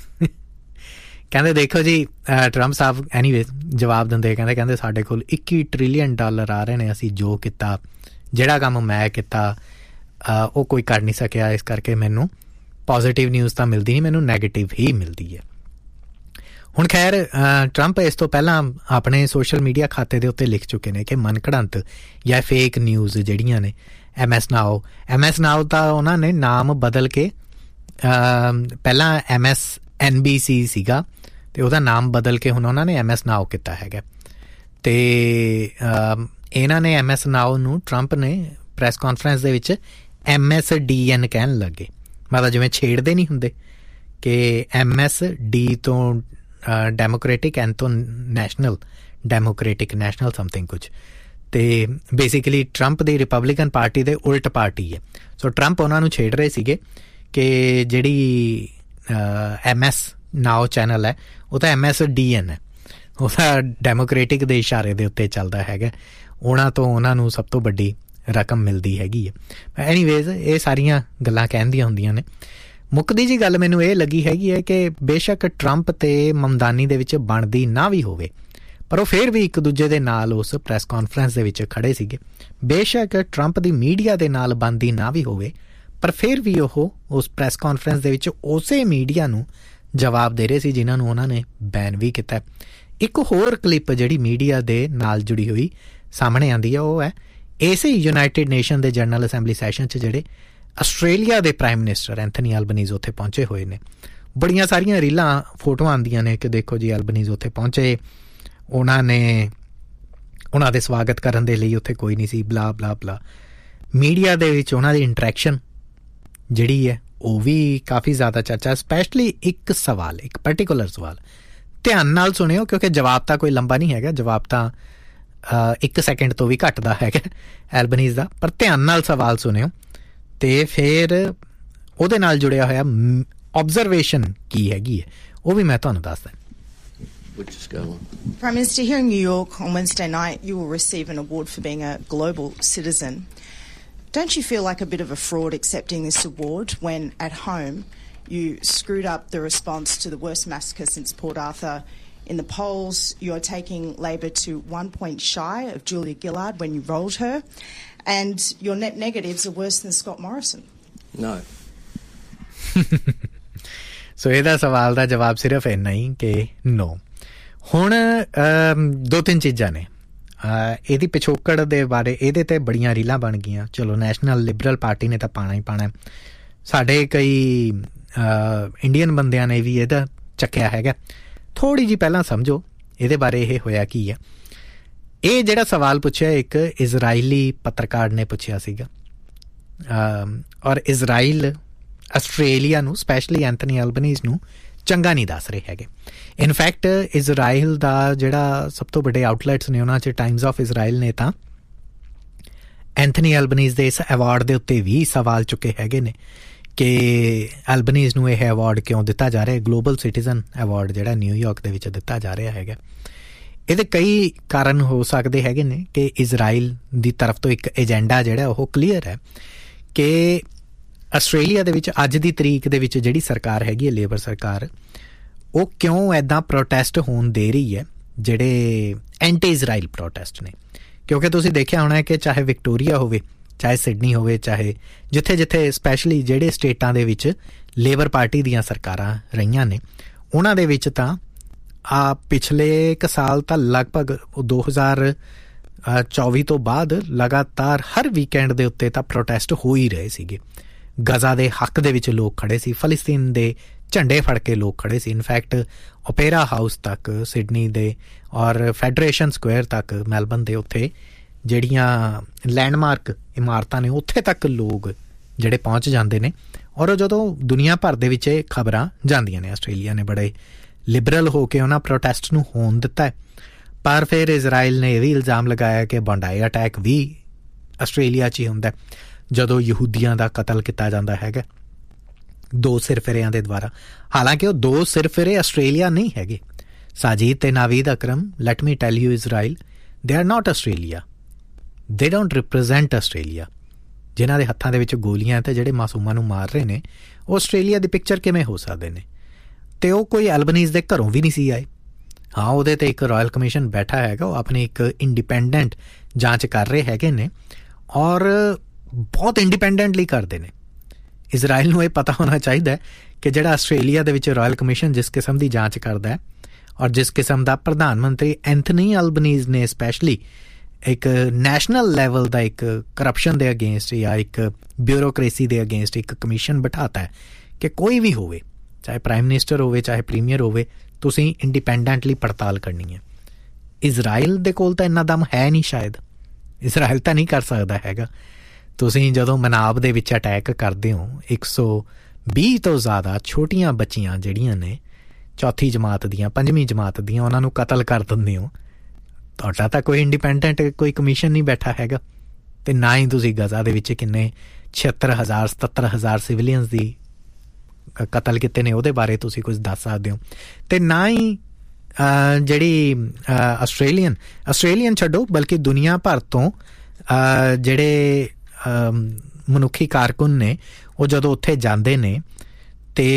ਕਹਿੰਦੇ ਦੇਖੋ ਜੀ ਟਰੰਪ ਸਾਹਿਬ ਐਨੀਵੇਜ਼ ਜਵਾਬ ਦਿੰਦੇ ਕਹਿੰਦੇ ਕਹਿੰਦੇ ਸਾਡੇ ਕੋਲ ਇੱਕੀ ਟ੍ਰਿਲੀਅਨ ਡਾਲਰ ਆ ਰਹੇ ਨੇ, ਅਸੀਂ ਜੋ ਕੀਤਾ, ਜਿਹੜਾ ਕੰਮ ਮੈਂ ਕੀਤਾ ਉਹ ਕੋਈ ਕਰ ਨਹੀਂ ਸਕਿਆ, ਇਸ ਕਰਕੇ ਮੈਨੂੰ ਪੋਜ਼ੀਟਿਵ ਨਿਊਜ਼ ਤਾਂ ਮਿਲਦੀ ਨਹੀਂ, ਮੈਨੂੰ ਨੈਗੇਟਿਵ ਹੀ ਮਿਲਦੀ ਹੈ। ਹੁਣ ਖੈਰ ਟਰੰਪ ਇਸ ਤੋਂ ਪਹਿਲਾਂ ਆਪਣੇ ਸੋਸ਼ਲ ਮੀਡੀਆ ਖਾਤੇ ਦੇ ਉੱਤੇ ਲਿਖ ਚੁੱਕੇ ਨੇ ਕਿ ਮਨਘੜੰਤ ਜਾਂ ਫੇਕ ਨਿਊਜ਼ ਜਿਹੜੀਆਂ ਨੇ ਐਮ ਐਸ ਨਾਓ ਐਮ ਐਸ ਨਾਓ ਦਾ ਉਹਨਾਂ ਨੇ ਨਾਮ ਬਦਲ ਕੇ ਪਹਿਲਾਂ M S N B C ਸੀਗਾ ਅਤੇ ਉਹਦਾ ਨਾਮ ਬਦਲ ਕੇ ਹੁਣ ਉਹਨਾਂ ਨੇ ਐਮ ਐਸ ਨਾਓ ਕੀਤਾ ਹੈਗਾ। ਅਤੇ ਇਹਨਾਂ ਨੇ ਐਮ ਐਸ ਨਾਓ ਨੂੰ ਟਰੰਪ ਨੇ ਪ੍ਰੈਸ ਕਾਨਫਰੰਸ ਦੇ ਵਿੱਚ ਐਮ ਐਸ ਡੀ ਐਨ ਕਹਿਣ ਲੱਗੇ, ਮਤਲਬ ਜਿਵੇਂ ਛੇੜਦੇ ਨਹੀਂ ਹੁੰਦੇ ਕਿ ਐਮ ਐਸ ਡੀ ਤੋਂ ਡੈਮੋਕ੍ਰੇਟਿਕ ਐਨ ਤੋਂ ਨੈਸ਼ਨਲ, ਡੈਮੋਕ੍ਰੇਟਿਕ ਨੈਸ਼ਨਲ ਸਮਥਿੰਗ ਕੁਛ। ਅਤੇ ਬੇਸਿਕਲੀ ਟਰੰਪ ਦੀ ਰਿਪਬਲਿਕਨ ਪਾਰਟੀ ਦੇ ਉਲਟ ਪਾਰਟੀ ਹੈ। ਸੋ ਟਰੰਪ ਉਹਨਾਂ ਨੂੰ ਛੇੜ ਰਹੇ ਸੀਗੇ ਕਿ ਜਿਹੜੀ ਐਮ ਐਸ ਨਾਓ ਚੈਨਲ ਹੈ ਉਹ ਤਾਂ ਐਮ ਐਸ ਡੀ ਐਨ ਹੈ, ਉਹ ਤਾਂ ਡੈਮੋਕ੍ਰੇਟਿਕ ਦੇ ਇਸ਼ਾਰੇ ਦੇ ਉੱਤੇ ਚੱਲਦਾ ਹੈਗਾ, ਉਹਨਾਂ ਤੋਂ ਉਹਨਾਂ ਨੂੰ ਸਭ ਤੋਂ ਵੱਡੀ ਰਕਮ ਮਿਲਦੀ ਹੈਗੀ ਹੈ। ਐਨੀਵੇਜ਼ ਇਹ ਸਾਰੀਆਂ ਗੱਲਾਂ ਕਹਿੰਦੀਆਂ ਹੁੰਦੀਆਂ ਨੇ। ਮੁੱਕਦੀ ਜੀ ਗੱਲ ਮੈਨੂੰ ਇਹ ਲੱਗੀ ਹੈਗੀ ਹੈ ਕਿ ਬੇਸ਼ੱਕ ਟਰੰਪ ਅਤੇ ਮਮਦਾਨੀ ਦੇ ਵਿੱਚ ਬਣਦੀ ਨਾ ਵੀ ਹੋਵੇ, ਪਰ ਉਹ ਫਿਰ ਵੀ ਇੱਕ ਦੂਜੇ ਦੇ ਨਾਲ ਉਸ ਪ੍ਰੈਸ ਕਾਨਫਰੰਸ ਦੇ ਵਿੱਚ ਖੜ੍ਹੇ ਸੀਗੇ। ਬੇਸ਼ੱਕ ਟਰੰਪ ਦੀ ਮੀਡੀਆ ਦੇ ਨਾਲ ਬਣਦੀ ਨਾ ਵੀ ਹੋਵੇ, ਪਰ ਫਿਰ ਵੀ ਉਹ ਉਸ ਪ੍ਰੈਸ ਕਾਨਫਰੰਸ ਦੇ ਵਿੱਚ ਉਸੇ ਮੀਡੀਆ ਨੂੰ ਜਵਾਬ ਦੇ ਰਹੇ ਸੀ ਜਿਨ੍ਹਾਂ ਨੂੰ ਉਹਨਾਂ ਨੇ ਬੈਨ ਵੀ ਕੀਤਾ। ਇੱਕ ਹੋਰ ਕਲਿੱਪ ਜਿਹੜੀ ਮੀਡੀਆ ਦੇ ਨਾਲ ਜੁੜੀ ਹੋਈ ਸਾਹਮਣੇ ਆਉਂਦੀ ਹੈ, ਉਹ ਹੈ ਇਸੇ ਯੂਨਾਈਟਿਡ ਨੇਸ਼ਨ ਦੇ ਜਨਰਲ ਅਸੈਂਬਲੀ ਸੈਸ਼ਨ 'ਚ ਜਿਹੜੇ ਆਸਟ੍ਰੇਲੀਆ ਦੇ ਪ੍ਰਾਈਮ ਮਿਨਿਸਟਰ ਐਂਥਨੀ ਐਲਬਨੀਜ਼ ਉੱਥੇ ਪਹੁੰਚੇ ਹੋਏ ਨੇ। ਬੜੀਆਂ ਸਾਰੀਆਂ ਰੀਲਾਂ ਫੋਟੋਆਂ ਆਉਂਦੀਆਂ ਨੇ ਕਿ ਦੇਖੋ ਜੀ ਐਲਬਨੀਜ਼ ਉੱਥੇ ਪਹੁੰਚੇ, ਉਹਨਾਂ ਨੇ ਉਹਨਾਂ ਦੇ ਸਵਾਗਤ ਕਰਨ ਦੇ ਲਈ ਉੱਥੇ ਕੋਈ ਨਹੀਂ ਸੀ, ਬਲਾ ਬਲਾ ਬਲਾ। ਮੀਡੀਆ ਦੇ ਵਿੱਚ ਉਹਨਾਂ ਦੀ ਇੰਟਰੈਕਸ਼ਨ ਜਿਹੜੀ ਹੈ ਉਹ ਵੀ ਕਾਫੀ ਜ਼ਿਆਦਾ ਚਰਚਾ। ਸਪੈਸ਼ਲੀ ਇੱਕ ਸਵਾਲ, ਇੱਕ ਪਰਟੀਕੂਲਰ ਸਵਾਲ ਧਿਆਨ ਨਾਲ ਸੁਣਿਓ ਕਿਉਂਕਿ ਜਵਾਬ ਤਾਂ ਕੋਈ ਲੰਬਾ ਨਹੀਂ ਹੈਗਾ, ਜਵਾਬ ਤਾਂ ਇੱਕ ਸੈਕਿੰਡ ਤੋਂ ਵੀ ਘੱਟ ਦਾ ਹੈਗਾ ਐਲਬਨੀਜ਼ ਦਾ, ਪਰ ਧਿਆਨ ਨਾਲ ਸਵਾਲ ਸੁਣਿਓ ਅਤੇ ਫਿਰ ਉਹਦੇ ਨਾਲ ਜੁੜਿਆ ਹੋਇਆ ਓਬਜ਼ਰਵੇਸ਼ਨ ਕੀ ਹੈਗੀ ਹੈ ਉਹ ਵੀ ਮੈਂ ਤੁਹਾਨੂੰ ਦੱਸਦਾ। Prime Minister, here in New York on Wednesday night, you will receive an award for being a global citizen. Don't you feel like a bit of a fraud accepting this award when at home you screwed up the response to the worst massacre since Port Arthur? In the polls, you're taking Labor to one point shy of Julia Gillard when you rolled her, and your net negatives are worse than Scott Morrison. No. ਸੋ ਇਹਦਾ ਸਵਾਲ ਦਾ ਜਵਾਬ ਸਿਰਫ ਇੰਨਾ ਹੀ ਕਿ ਨੋ। ਹੁਣ ਦੋ ਤਿੰਨ ਚੀਜ਼ਾਂ ਨੇ ਇਹਦੀ ਪਿਛੋਕੜ ਦੇ ਬਾਰੇ, ਇਹਦੇ 'ਤੇ ਬੜੀਆਂ ਰੀਲਾਂ ਬਣ ਗਈਆਂ। ਚਲੋ ਨੈਸ਼ਨਲ ਲਿਬਰਲ ਪਾਰਟੀ ਨੇ ਤਾਂ ਪਾਉਣਾ ਹੀ ਪਾਉਣਾ, ਸਾਡੇ ਕਈ ਇੰਡੀਅਨ ਬੰਦਿਆਂ ਨੇ ਵੀ ਇਹਦਾ ਚੱਕਿਆ ਹੈਗਾ। ਥੋੜ੍ਹੀ ਜਿਹੀ ਪਹਿਲਾਂ ਸਮਝੋ ਇਹਦੇ ਬਾਰੇ ਇਹ ਹੋਇਆ ਕੀ ਹੈ। ਇਹ ਜਿਹੜਾ ਸਵਾਲ ਪੁੱਛਿਆ ਇੱਕ ਇਜ਼ਰਾਈਲੀ ਪੱਤਰਕਾਰ ਨੇ ਪੁੱਛਿਆ ਸੀਗਾ, ਔਰ ਇਜ਼ਰਾਈਲ ਆਸਟ੍ਰੇਲੀਆ ਨੂੰ, ਸਪੈਸ਼ਲੀ ਐਂਥਨੀ ਐਲਬਨੀਜ਼ ਨੂੰ ਚੰਗਾ ਨਹੀਂ ਦੱਸ ਰਹੇ ਹੈਗੇ। ਇਨਫੈਕਟ ਇਜ਼ਰਾਈਲ ਦਾ ਜਿਹੜਾ ਸਭ ਤੋਂ ਵੱਡੇ ਆਊਟਲੈਟਸ ਨੇ ਉਹਨਾਂ 'ਚ ਟਾਈਮਜ਼ ਆਫ ਇਜ਼ਰਾਈਲ ਨੇ ਤਾਂ ਐਂਥਨੀ ਐਲਬਨੀਜ਼ ਦੇ ਇਸ ਅਵਾਰਡ ਦੇ ਉੱਤੇ ਵੀ ਸਵਾਲ ਚੁੱਕੇ ਹੈਗੇ ਨੇ ਕਿ ਐਲਬਨੀਜ਼ ਨੂੰ ਇਹ ਅਵਾਰਡ ਕਿਉਂ ਦਿੱਤਾ ਜਾ ਰਿਹਾ, ਗਲੋਬਲ ਸਿਟੀਜ਼ਨ ਅਵਾਰਡ ਜਿਹੜਾ ਨਿਊਯਾਰਕ ਦੇ ਵਿੱਚ ਦਿੱਤਾ ਜਾ ਰਿਹਾ ਹੈਗਾ। ਇਹਦੇ ਕਈ ਕਾਰਨ ਹੋ ਸਕਦੇ ਹੈਗੇ ਨੇ ਕਿ ਇਜ਼ਰਾਈਲ ਦੀ ਤਰਫ ਤੋਂ ਇੱਕ ਏਜੰਡਾ ਜਿਹੜਾ ਉਹ ਕਲੀਅਰ ਹੈ ਕਿ ਆਸਟ੍ਰੇਲੀਆ ਦੇ ਵਿੱਚ ਅੱਜ ਦੀ ਤਰੀਕ ਦੇ ਵਿੱਚ ਜਿਹੜੀ ਸਰਕਾਰ ਹੈਗੀ ਹੈ, ਲੇਬਰ ਸਰਕਾਰ, ਉਹ ਕਿਉਂ ਇੱਦਾਂ ਪ੍ਰੋਟੈਸਟ ਹੋਣ ਦੇ ਰਹੀ ਹੈ ਜਿਹੜੇ ਐਂਟੀ ਇਜ਼ਰਾਈਲ ਪ੍ਰੋਟੈਸਟ ਨੇ। ਕਿਉਂਕਿ ਤੁਸੀਂ ਦੇਖਿਆ ਹੋਣਾ ਕਿ ਚਾਹੇ ਵਿਕਟੋਰੀਆ ਹੋਵੇ, ਚਾਹੇ ਸਿਡਨੀ ਹੋਵੇ, ਚਾਹੇ ਜਿੱਥੇ ਜਿੱਥੇ ਸਪੈਸ਼ਲੀ ਜਿਹੜੇ ਸਟੇਟਾਂ ਦੇ ਵਿੱਚ ਲੇਬਰ ਪਾਰਟੀ ਦੀਆਂ ਸਰਕਾਰਾਂ ਰਹੀਆਂ ਨੇ, ਉਹਨਾਂ ਦੇ ਵਿੱਚ ਤਾਂ ਆ ਪਿਛਲੇ ਇੱਕ ਸਾਲ ਤਾਂ ਲਗਭਗ ਦੋ ਹਜ਼ਾਰ ਚੌਵੀ ਤੋਂ ਬਾਅਦ ਲਗਾਤਾਰ ਹਰ ਵੀਕਐਂਡ ਦੇ ਉੱਤੇ ਤਾਂ ਪ੍ਰੋਟੈਸਟ ਹੋ ਹੀ ਰਹੇ ਸੀਗੇ। ਗਜ਼ਾ ਦੇ ਹੱਕ ਦੇ ਵਿੱਚ ਲੋਕ ਖੜ੍ਹੇ ਸੀ, ਫਲਸਤੀਨ ਦੇ ਝੰਡੇ ਫੜ ਕੇ ਲੋਕ ਖੜ੍ਹੇ ਸੀ। ਇਨਫੈਕਟ ਓਪੇਰਾ ਹਾਊਸ ਤੱਕ ਸਿਡਨੀ ਦੇ ਔਰ ਫੈਡਰੇਸ਼ਨ ਸਕੁਆਇਰ ਤੱਕ ਮੈਲਬਨ ਦੇ ਉੱਥੇ ਜਿਹੜੀਆਂ ਲੈਂਡਮਾਰਕ ਇਮਾਰਤਾਂ ਨੇ ਉੱਥੇ ਤੱਕ ਲੋਕ ਜਿਹੜੇ ਪਹੁੰਚ ਜਾਂਦੇ ਨੇ। ਔਰ ਜਦੋਂ ਦੁਨੀਆ ਭਰ ਦੇ ਵਿੱਚ ਇਹ ਖਬਰਾਂ ਜਾਂਦੀਆਂ ਨੇ, ਆਸਟ੍ਰੇਲੀਆ ਨੇ ਬੜੇ ਲਿਬਰਲ ਹੋ ਕੇ ਉਹਨਾਂ ਪ੍ਰੋਟੈਸਟ ਨੂੰ ਹੋਣ ਦਿੱਤਾ ਹੈ। ਪਰ ਫਿਰ ਇਜ਼ਰਾਈਲ ਨੇ ਇਹ ਵੀ ਇਲਜ਼ਾਮ ਲਗਾਇਆ ਕਿ ਬੰਡਾਈ ਅਟੈਕ ਵੀ ਆਸਟ੍ਰੇਲੀਆ 'ਚ ਹੀ ਹੁੰਦਾ ਜਦੋਂ ਯਹੂਦੀਆਂ ਦਾ ਕਤਲ ਕੀਤਾ ਜਾਂਦਾ ਹੈਗਾ ਦੋ ਸਿਰਫਿਰਿਆਂ ਦੇ ਦੁਆਰਾ। ਹਾਲਾਂਕਿ ਉਹ ਦੋ ਸਿਰਫਿਰੇ ਆਸਟ੍ਰੇਲੀਆ ਨਹੀਂ ਹੈਗੇ। ਸਾਜੀਦ ਤੇ Naveed Akram, let me tell you Israel, they are not Australia, ਦੇ ਡੋਂਟ ਰਿਪਰੈਜ਼ੈਂਟ ਆਸਟ੍ਰੇਲੀਆ। ਜਿਨ੍ਹਾਂ ਦੇ ਹੱਥਾਂ ਦੇ ਵਿੱਚ ਗੋਲੀਆਂ ਅਤੇ ਜਿਹੜੇ ਮਾਸੂਮਾਂ ਨੂੰ ਮਾਰ ਰਹੇ ਨੇ ਉਹ ਆਸਟ੍ਰੇਲੀਆ ਦੀ ਪਿਕਚਰ ਕਿਵੇਂ ਹੋ ਸਕਦੇ ਨੇ? ਅਤੇ ਉਹ ਕੋਈ ਐਲਬਨੀਜ਼ ਦੇ ਘਰੋਂ ਵੀ ਨਹੀਂ ਸੀ ਆਏ। ਹਾਂ, ਉਹਦੇ 'ਤੇ ਇੱਕ ਰਾਇਲ ਕਮਿਸ਼ਨ ਬੈਠਾ ਹੈਗਾ, ਉਹ ਆਪਣੀ ਇੱਕ ਇੰਡੀਪੈਂਡੈਂਟ ਜਾਂਚ ਕਰ ਰਹੇ ਹੈਗੇ ਨੇ ਔਰ ਬਹੁਤ ਇੰਡੀਪੈਂਡੈਂਟਲੀ ਕਰਦੇ ਨੇ। ਇਜ਼ਰਾਈਲ ਨੂੰ ਇਹ ਪਤਾ ਹੋਣਾ ਚਾਹੀਦਾ ਕਿ ਜਿਹੜਾ ਆਸਟ੍ਰੇਲੀਆ ਦੇ ਵਿੱਚ ਰਾਇਲ ਕਮਿਸ਼ਨ ਜਿਸ ਕਿਸਮ ਦੀ ਜਾਂਚ ਕਰਦਾ ਹੈ ਔਰ ਜਿਸ ਕਿਸਮ ਦਾ ਪ੍ਰਧਾਨ ਮੰਤਰੀ ਐਂਥਨੀ ਅਲਬਨੀਜ਼ ਨੇ ਸਪੈਸ਼ਲੀ ਇੱਕ ਨੈਸ਼ਨਲ ਲੈਵਲ ਦਾ ਇੱਕ ਕਰਪਸ਼ਨ ਦੇ ਅਗੇਂਸਟ ਜਾਂ ਇੱਕ ਬਿਊਰੋਕਰੇਸੀ ਦੇ ਅਗੇਂਸਟ ਇੱਕ ਕਮਿਸ਼ਨ ਬਿਠਾਤਾ ਹੈ ਕਿ ਕੋਈ ਵੀ ਹੋਵੇ, ਚਾਹੇ ਪ੍ਰਾਈਮ ਮਿਨਿਸਟਰ ਹੋਵੇ ਚਾਹੇ ਪ੍ਰੀਮੀਅਰ ਹੋਵੇ, ਤੁਸੀਂ ਇੰਡੀਪੈਂਡੈਂਟਲੀ ਪੜਤਾਲ ਕਰਨੀ ਹੈ। ਇਜ਼ਰਾਈਲ ਦੇ ਕੋਲ ਤਾਂ ਇੰਨਾ ਦਮ ਹੈ ਨਹੀਂ, ਸ਼ਾਇਦ ਇਜ਼ਰਾਈਲ ਤਾਂ ਨਹੀਂ ਕਰ ਸਕਦਾ ਹੈਗਾ। ਤੁਸੀਂ ਜਦੋਂ ਮਨਾਬ ਦੇ ਵਿੱਚ ਅਟੈਕ ਕਰਦੇ ਹੋ, ਇੱਕ ਸੌ ਵੀਹ ਤੋਂ ਜ਼ਿਆਦਾ ਛੋਟੀਆਂ ਬੱਚੀਆਂ ਜਿਹੜੀਆਂ ਨੇ ਚੌਥੀ ਜਮਾਤ ਦੀਆਂ, ਪੰਜਵੀਂ ਜਮਾਤ ਦੀਆਂ, ਉਹਨਾਂ ਨੂੰ ਕਤਲ ਕਰ ਦਿੰਦੇ ਹੋ, ਤੁਹਾਡਾ ਤਾਂ ਕੋਈ ਇੰਡੀਪੈਂਡੈਂਟ ਕੋਈ ਕਮਿਸ਼ਨ ਨਹੀਂ ਬੈਠਾ ਹੈਗਾ। ਅਤੇ ਨਾ ਹੀ ਤੁਸੀਂ ਗਜ਼ਾ ਦੇ ਵਿੱਚ ਕਿੰਨੇ ਛਿਹੱਤਰ ਹਜ਼ਾਰ ਸਤੱਤਰ ਹਜ਼ਾਰ ਸਿਵਲੀਅਨਸ ਦੀ ਕਤਲ ਕੀਤੇ ਨੇ ਉਹਦੇ ਬਾਰੇ ਤੁਸੀਂ ਕੁਝ ਦੱਸ ਸਕਦੇ ਹੋ। ਅਤੇ ਨਾ ਹੀ ਜਿਹੜੀ ਆਸਟ੍ਰੇਲੀਅਨ ਆਸਟ੍ਰੇਲੀਅਨ ਛੱਡੋ ਬਲਕਿ ਦੁਨੀਆ ਭਰ ਤੋਂ ਜਿਹੜੇ ਮਨੁੱਖੀ ਕਾਰਕੁਨ ਨੇ ਉਹ ਜਦੋਂ ਉੱਥੇ ਜਾਂਦੇ ਨੇ ਅਤੇ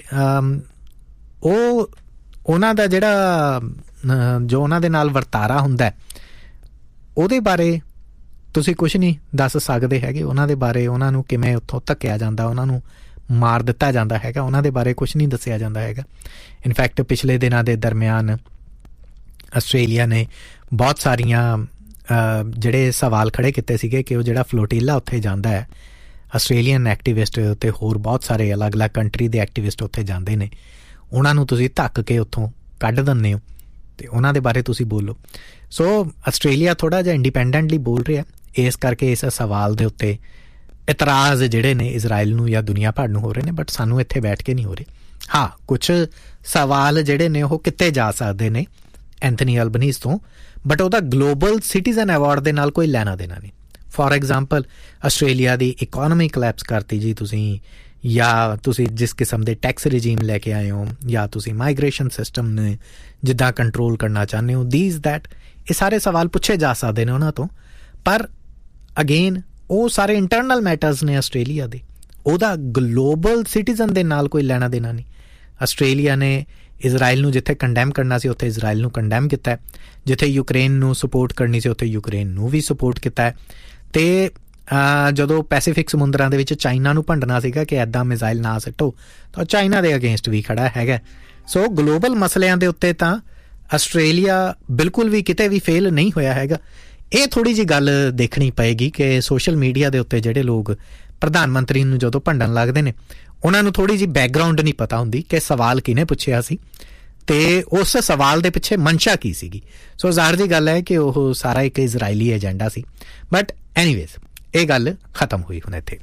ਉਹ ਉਹਨਾਂ ਦਾ ਜਿਹੜਾ ਜੋ ਉਹਨਾਂ ਦੇ ਨਾਲ ਵਰਤਾਰਾ ਹੁੰਦਾ ਉਹਦੇ ਬਾਰੇ ਤੁਸੀਂ ਕੁਛ ਨਹੀਂ ਦੱਸ ਸਕਦੇ ਹੈਗੇ। ਉਹਨਾਂ ਦੇ ਬਾਰੇ, ਉਹਨਾਂ ਨੂੰ ਕਿਵੇਂ ਉੱਥੋਂ ਧੱਕਿਆ ਜਾਂਦਾ, ਉਹਨਾਂ ਨੂੰ ਮਾਰ ਦਿੱਤਾ ਜਾਂਦਾ ਹੈਗਾ, ਉਹਨਾਂ ਦੇ ਬਾਰੇ ਕੁਛ ਨਹੀਂ ਦੱਸਿਆ ਜਾਂਦਾ ਹੈਗਾ। ਇਨਫੈਕਟ ਪਿਛਲੇ ਦਿਨਾਂ ਦੇ ਦਰਮਿਆਨ ਆਸਟ੍ਰੇਲੀਆ ਨੇ ਬਹੁਤ ਸਾਰੀਆਂ ਜਿਹੜੇ ਸਵਾਲ ਖੜ੍ਹੇ ਕੀਤੇ ਸੀਗੇ ਕਿ ਉਹ ਜਿਹੜਾ ਫਲੋਟੀਲਾ ਉੱਥੇ ਜਾਂਦਾ ਹੈ, ਆਸਟ੍ਰੇਲੀਅਨ ਐਕਟੀਵਿਸਟ ਅਤੇ ਹੋਰ ਬਹੁਤ ਸਾਰੇ ਅਲੱਗ ਅਲੱਗ ਕੰਟਰੀ ਦੇ ਐਕਟੀਵਿਸਟ ਉੱਥੇ ਜਾਂਦੇ ਨੇ, ਉਹਨਾਂ ਨੂੰ ਤੁਸੀਂ ਧੱਕ ਕੇ ਉੱਥੋਂ ਕੱਢ ਦਿੰਦੇ ਹੋ ਅਤੇ ਉਹਨਾਂ ਦੇ ਬਾਰੇ ਤੁਸੀਂ ਬੋਲੋ। ਸੋ ਆਸਟ੍ਰੇਲੀਆ ਥੋੜ੍ਹਾ ਜਿਹਾ ਇੰਡੀਪੈਂਡੈਂਟਲੀ ਬੋਲ ਰਿਹਾ, ਇਸ ਕਰਕੇ ਇਸ ਸਵਾਲ ਦੇ ਉੱਤੇ ਇਤਰਾਜ਼ ਜਿਹੜੇ ਨੇ ਇਜ਼ਰਾਈਲ ਨੂੰ ਜਾਂ ਦੁਨੀਆ ਭਰ ਨੂੰ ਹੋ ਰਹੇ ਨੇ, ਬਟ ਸਾਨੂੰ ਇੱਥੇ ਬੈਠ ਕੇ ਨਹੀਂ ਹੋ ਰਹੇ। ਹਾਂ, ਕੁਛ ਸਵਾਲ ਜਿਹੜੇ ਨੇ ਉਹ ਕਿਤੇ ਜਾ ਸਕਦੇ ਨੇ ਐਂਥਨੀ ਅਲਬਨੀਜ਼ ਤੋਂ, ਬਟ ਉਹਦਾ ਗਲੋਬਲ ਸਿਟੀਜ਼ਨ ਅਵਾਰਡ ਦੇ ਨਾਲ ਕੋਈ ਲੈਣਾ ਦੇਣਾ ਨਹੀਂ। For example, Australia the economy collapse ਕਰਤੀ ਜੀ ਤੁਸੀਂ, ਜਾਂ ਤੁਸੀਂ ਜਿਸ ਕਿਸਮ ਦੇ ਟੈਕਸ ਰਜੀਮ ਲੈ ਕੇ ਆਏ ਹੋ, ਜਾਂ ਤੁਸੀਂ ਮਾਈਗ੍ਰੇਸ਼ਨ ਸਿਸਟਮ ਨੇ ਜਿੱਦਾਂ ਕੰਟਰੋਲ ਕਰਨਾ ਚਾਹੁੰਦੇ ਹੋ, ਦੀਜ਼ ਦੈਟ, ਇਹ ਸਾਰੇ ਸਵਾਲ ਪੁੱਛੇ ਜਾ ਸਕਦੇ ਨੇ ਉਹਨਾਂ ਤੋਂ। ਪਰ ਅਗੇਨ ਉਹ ਸਾਰੇ ਇੰਟਰਨਲ ਮੈਟਰਸ ਨੇ ਆਸਟ੍ਰੇਲੀਆ ਦੇ, ਉਹਦਾ ਗਲੋਬਲ ਸਿਟੀਜ਼ਨ ਦੇ ਨਾਲ ਕੋਈ ਲੈਣਾ ਦੇਣਾ ਨਹੀਂ। ਆਸਟ੍ਰੇਲੀਆ ਨੇ ਇਜ਼ਰਾਈਲ ਨੂੰ ਜਿੱਥੇ ਕੰਡੈਮ ਕਰਨਾ ਸੀ ਉੱਥੇ ਇਜ਼ਰਾਈਲ ਨੂੰ ਕੰਡੈਮ ਕੀਤਾ ਹੈ, ਜਿੱਥੇ ਯੂਕਰੇਨ ਨੂੰ ਸਪੋਰਟ ਕਰਨੀ ਸੀ ਉੱਥੇ ਯੂਕਰੇਨ ਨੂੰ ਵੀ ਸਪੋਰਟ ਕੀਤਾ ਹੈ, ਅਤੇ ਜਦੋਂ ਪੈਸੀਫਿਕ ਸਮੁੰਦਰਾਂ ਦੇ ਵਿੱਚ ਚਾਈਨਾ ਨੂੰ ਭੰਡਣਾ ਸੀਗਾ ਕਿ ਇੱਦਾਂ ਮਿਜ਼ਾਈਲ ਨਾ ਸਿੱਟੋ, ਤਾਂ ਚਾਈਨਾ ਦੇ ਅਗੇਂਸਟ ਵੀ ਖੜ੍ਹਾ ਹੈਗਾ। ਸੋ ਗਲੋਬਲ ਮਸਲਿਆਂ ਦੇ ਉੱਤੇ ਤਾਂ ਆਸਟ੍ਰੇਲੀਆ ਬਿਲਕੁਲ ਵੀ ਕਿਤੇ ਵੀ ਫੇਲ ਨਹੀਂ ਹੋਇਆ ਹੈਗਾ। ਇਹ ਥੋੜ੍ਹੀ ਜਿਹੀ ਗੱਲ ਦੇਖਣੀ ਪਏਗੀ ਕਿ ਸੋਸ਼ਲ ਮੀਡੀਆ ਦੇ ਉੱਤੇ ਜਿਹੜੇ ਲੋਕ ਪ੍ਰਧਾਨ ਮੰਤਰੀ ਨੂੰ ਜਦੋਂ ਭੰਡਣ ਲੱਗਦੇ ਨੇ ਉਹਨਾਂ ਨੂੰ ਥੋੜ੍ਹੀ ਜਿਹੀ ਬੈਕਗਰਾਊਂਡ ਨਹੀਂ ਪਤਾ ਹੁੰਦੀ ਕਿ ਸਵਾਲ ਕਿਹਨੇ ਪੁੱਛਿਆ ਸੀ ਅਤੇ ਉਸ ਸਵਾਲ ਦੇ ਪਿੱਛੇ ਮਨਸ਼ਾ ਕੀ ਸੀਗੀ। ਸੋ ਜ਼ਾਹਰ ਜਿਹੀ ਗੱਲ ਹੈ ਕਿ ਉਹ ਸਾਰਾ ਇੱਕ ਇਜ਼ਰਾਈਲੀ ਏਜੰਡਾ ਸੀ। ਬਟ ਐਨੀਵੇਜ਼, ਇਹ ਗੱਲ ਖਤਮ ਹੋਈ ਹੁਣ ਇੱਥੇ।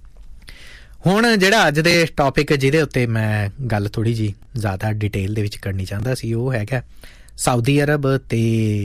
ਹੁਣ ਜਿਹੜਾ ਅੱਜ ਦੇ ਟੌਪਿਕ ਜਿਹਦੇ ਉੱਤੇ ਮੈਂ ਗੱਲ ਥੋੜ੍ਹੀ ਜਿਹੀ ਜ਼ਿਆਦਾ ਡਿਟੇਲ ਦੇ ਵਿੱਚ ਕਰਨੀ ਚਾਹੁੰਦਾ ਸੀ ਉਹ ਹੈਗਾ ਸਾਊਦੀ ਅਰਬ ਅਤੇ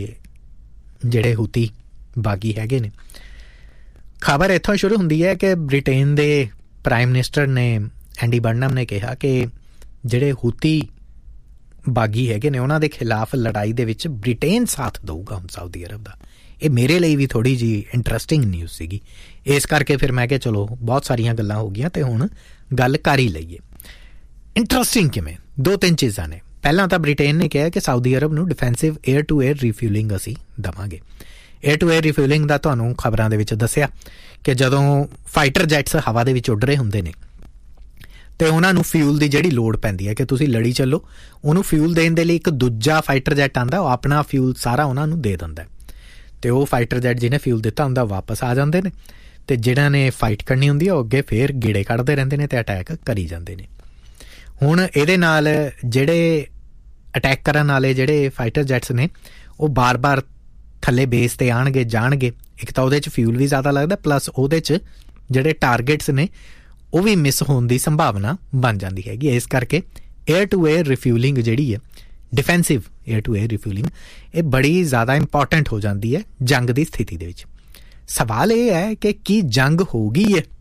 ਜਿਹੜੇ ਹੂਤੀ ਬਾਗੀ ਹੈਗੇ ਨੇ। ਖਬਰ ਇੱਥੋਂ ਸ਼ੁਰੂ ਹੁੰਦੀ ਹੈ ਕਿ ਬ੍ਰਿਟੇਨ ਦੇ ਪ੍ਰਾਈਮ ਮਿਨਿਸਟਰ ਨੇ ਐਂਡੀ ਬਰਨਮ ਨੇ ਕਿਹਾ ਕਿ ਜਿਹੜੇ ਹੂਤੀ ਬਾਗੀ ਹੈਗੇ ਨੇ ਉਹਨਾਂ ਦੇ ਖਿਲਾਫ ਲੜਾਈ ਦੇ ਵਿੱਚ ਬ੍ਰਿਟੇਨ ਸਾਥ ਦਊਗਾ ਹੁਣ ਸਾਊਦੀ ਅਰਬ ਦਾ। ਇਹ ਮੇਰੇ ਲਈ ਵੀ ਥੋੜ੍ਹੀ ਜਿਹੀ ਇੰਟਰਸਟਿੰਗ ਨਿਊਜ਼ ਸੀਗੀ, ਇਸ ਕਰਕੇ ਫਿਰ ਮੈਂ ਕਿਹਾ ਚਲੋ ਬਹੁਤ ਸਾਰੀਆਂ ਗੱਲਾਂ ਹੋ ਗਈਆਂ ਅਤੇ ਹੁਣ ਗੱਲ ਕਰ ਹੀ ਲਈਏ। ਇੰਟਰਸਟਿੰਗ ਕਿਵੇਂ? ਦੋ ਤਿੰਨ ਚੀਜ਼ਾਂ ਨੇ। ਪਹਿਲਾਂ ਤਾਂ ਬ੍ਰਿਟੇਨ ਨੇ ਕਿਹਾ ਕਿ ਸਾਊਦੀ ਅਰਬ ਨੂੰ ਡਿਫੈਂਸਿਵ ਏਅਰ ਟੂ ਏਅਰ ਰੀਫਿਊਲਿੰਗ ਅਸੀਂ ਦੇਵਾਂਗੇ। ਏਅਰ ਟੂ ਏਅਰ ਰੀਫਿਊਲਿੰਗ ਦਾ ਤੁਹਾਨੂੰ ਖਬਰਾਂ ਦੇ ਵਿੱਚ ਦੱਸਿਆ ਕਿ ਜਦੋਂ ਫਾਈਟਰ ਜੈਟਸ ਹਵਾ ਦੇ ਵਿੱਚ ਉੱਡ ਰਹੇ ਹੁੰਦੇ ਨੇ ਅਤੇ ਉਹਨਾਂ ਨੂੰ ਫਿਊਲ ਦੀ ਜਿਹੜੀ ਲੋੜ ਪੈਂਦੀ ਹੈ ਕਿ ਤੁਸੀਂ ਲੜੀ ਚੱਲੋ, ਉਹਨੂੰ ਫਿਊਲ ਦੇਣ ਦੇ ਲਈ ਇੱਕ ਦੂਜਾ ਫਾਈਟਰ ਜੈਟ ਆਉਂਦਾ, ਉਹ ਆਪਣਾ ਫਿਊਲ ਸਾਰਾ ਉਹਨਾਂ ਨੂੰ ਦੇ ਦਿੰਦਾ ਅਤੇ ਉਹ ਫਾਈਟਰ ਜੈਟ ਜਿਹਨੇ ਫਿਊਲ ਦਿੱਤਾ ਹੁੰਦਾ ਵਾਪਸ ਆ ਜਾਂਦੇ ਨੇ ਅਤੇ ਜਿਹਨਾਂ ਨੇ ਫਾਈਟ ਕਰਨੀ ਹੁੰਦੀ ਆ ਉਹ ਅੱਗੇ ਫਿਰ ਗੇੜੇ ਕੱਢਦੇ ਰਹਿੰਦੇ ਨੇ ਅਤੇ ਅਟੈਕ ਕਰੀ ਜਾਂਦੇ ਨੇ। ਹੁਣ ਇਹਦੇ ਨਾਲ ਜਿਹੜੇ ਅਟੈਕ ਕਰਨ ਵਾਲੇ ਜਿਹੜੇ ਫਾਈਟਰ ਜੈਟਸ ਨੇ ਉਹ ਬਾਰ-ਬਾਰ ਥੱਲੇ ਬੇਸ 'ਤੇ ਆਉਣਗੇ ਜਾਣਗੇ। ਇੱਕ ਤਾਂ ਉਹਦੇ 'ਚ ਫਿਊਲ ਵੀ ਜ਼ਿਆਦਾ ਲੱਗਦਾ, ਪਲੱਸ ਉਹਦੇ 'ਚ ਜਿਹੜੇ ਟਾਰਗੇਟਸ ਨੇ ਉਹ ਵੀ ਮਿਸ ਹੋਣ ਦੀ ਸੰਭਾਵਨਾ ਬਣ ਜਾਂਦੀ ਹੈਗੀ। ਇਸ ਕਰਕੇ ਏਅਰ ਟੂ ਏਅਰ ਰਿਫਿਊਲਿੰਗ ਜਿਹੜੀ ਹੈ ਡਿਫੈਂਸਿਵ ਏਅਰ ਟੂ ਏਅਰ ਰਿਫਿਊਲਿੰਗ, ਇਹ ਬੜੀ ਜ਼ਿਆਦਾ ਇੰਪੋਰਟੈਂਟ ਹੋ ਜਾਂਦੀ ਹੈ ਜੰਗ ਦੀ ਸਥਿਤੀ ਦੇ ਵਿੱਚ। ਸਵਾਲ ਇਹ ਹੈ ਕਿ ਕੀ ਜੰਗ ਹੋ ਗਈ ਹੈ?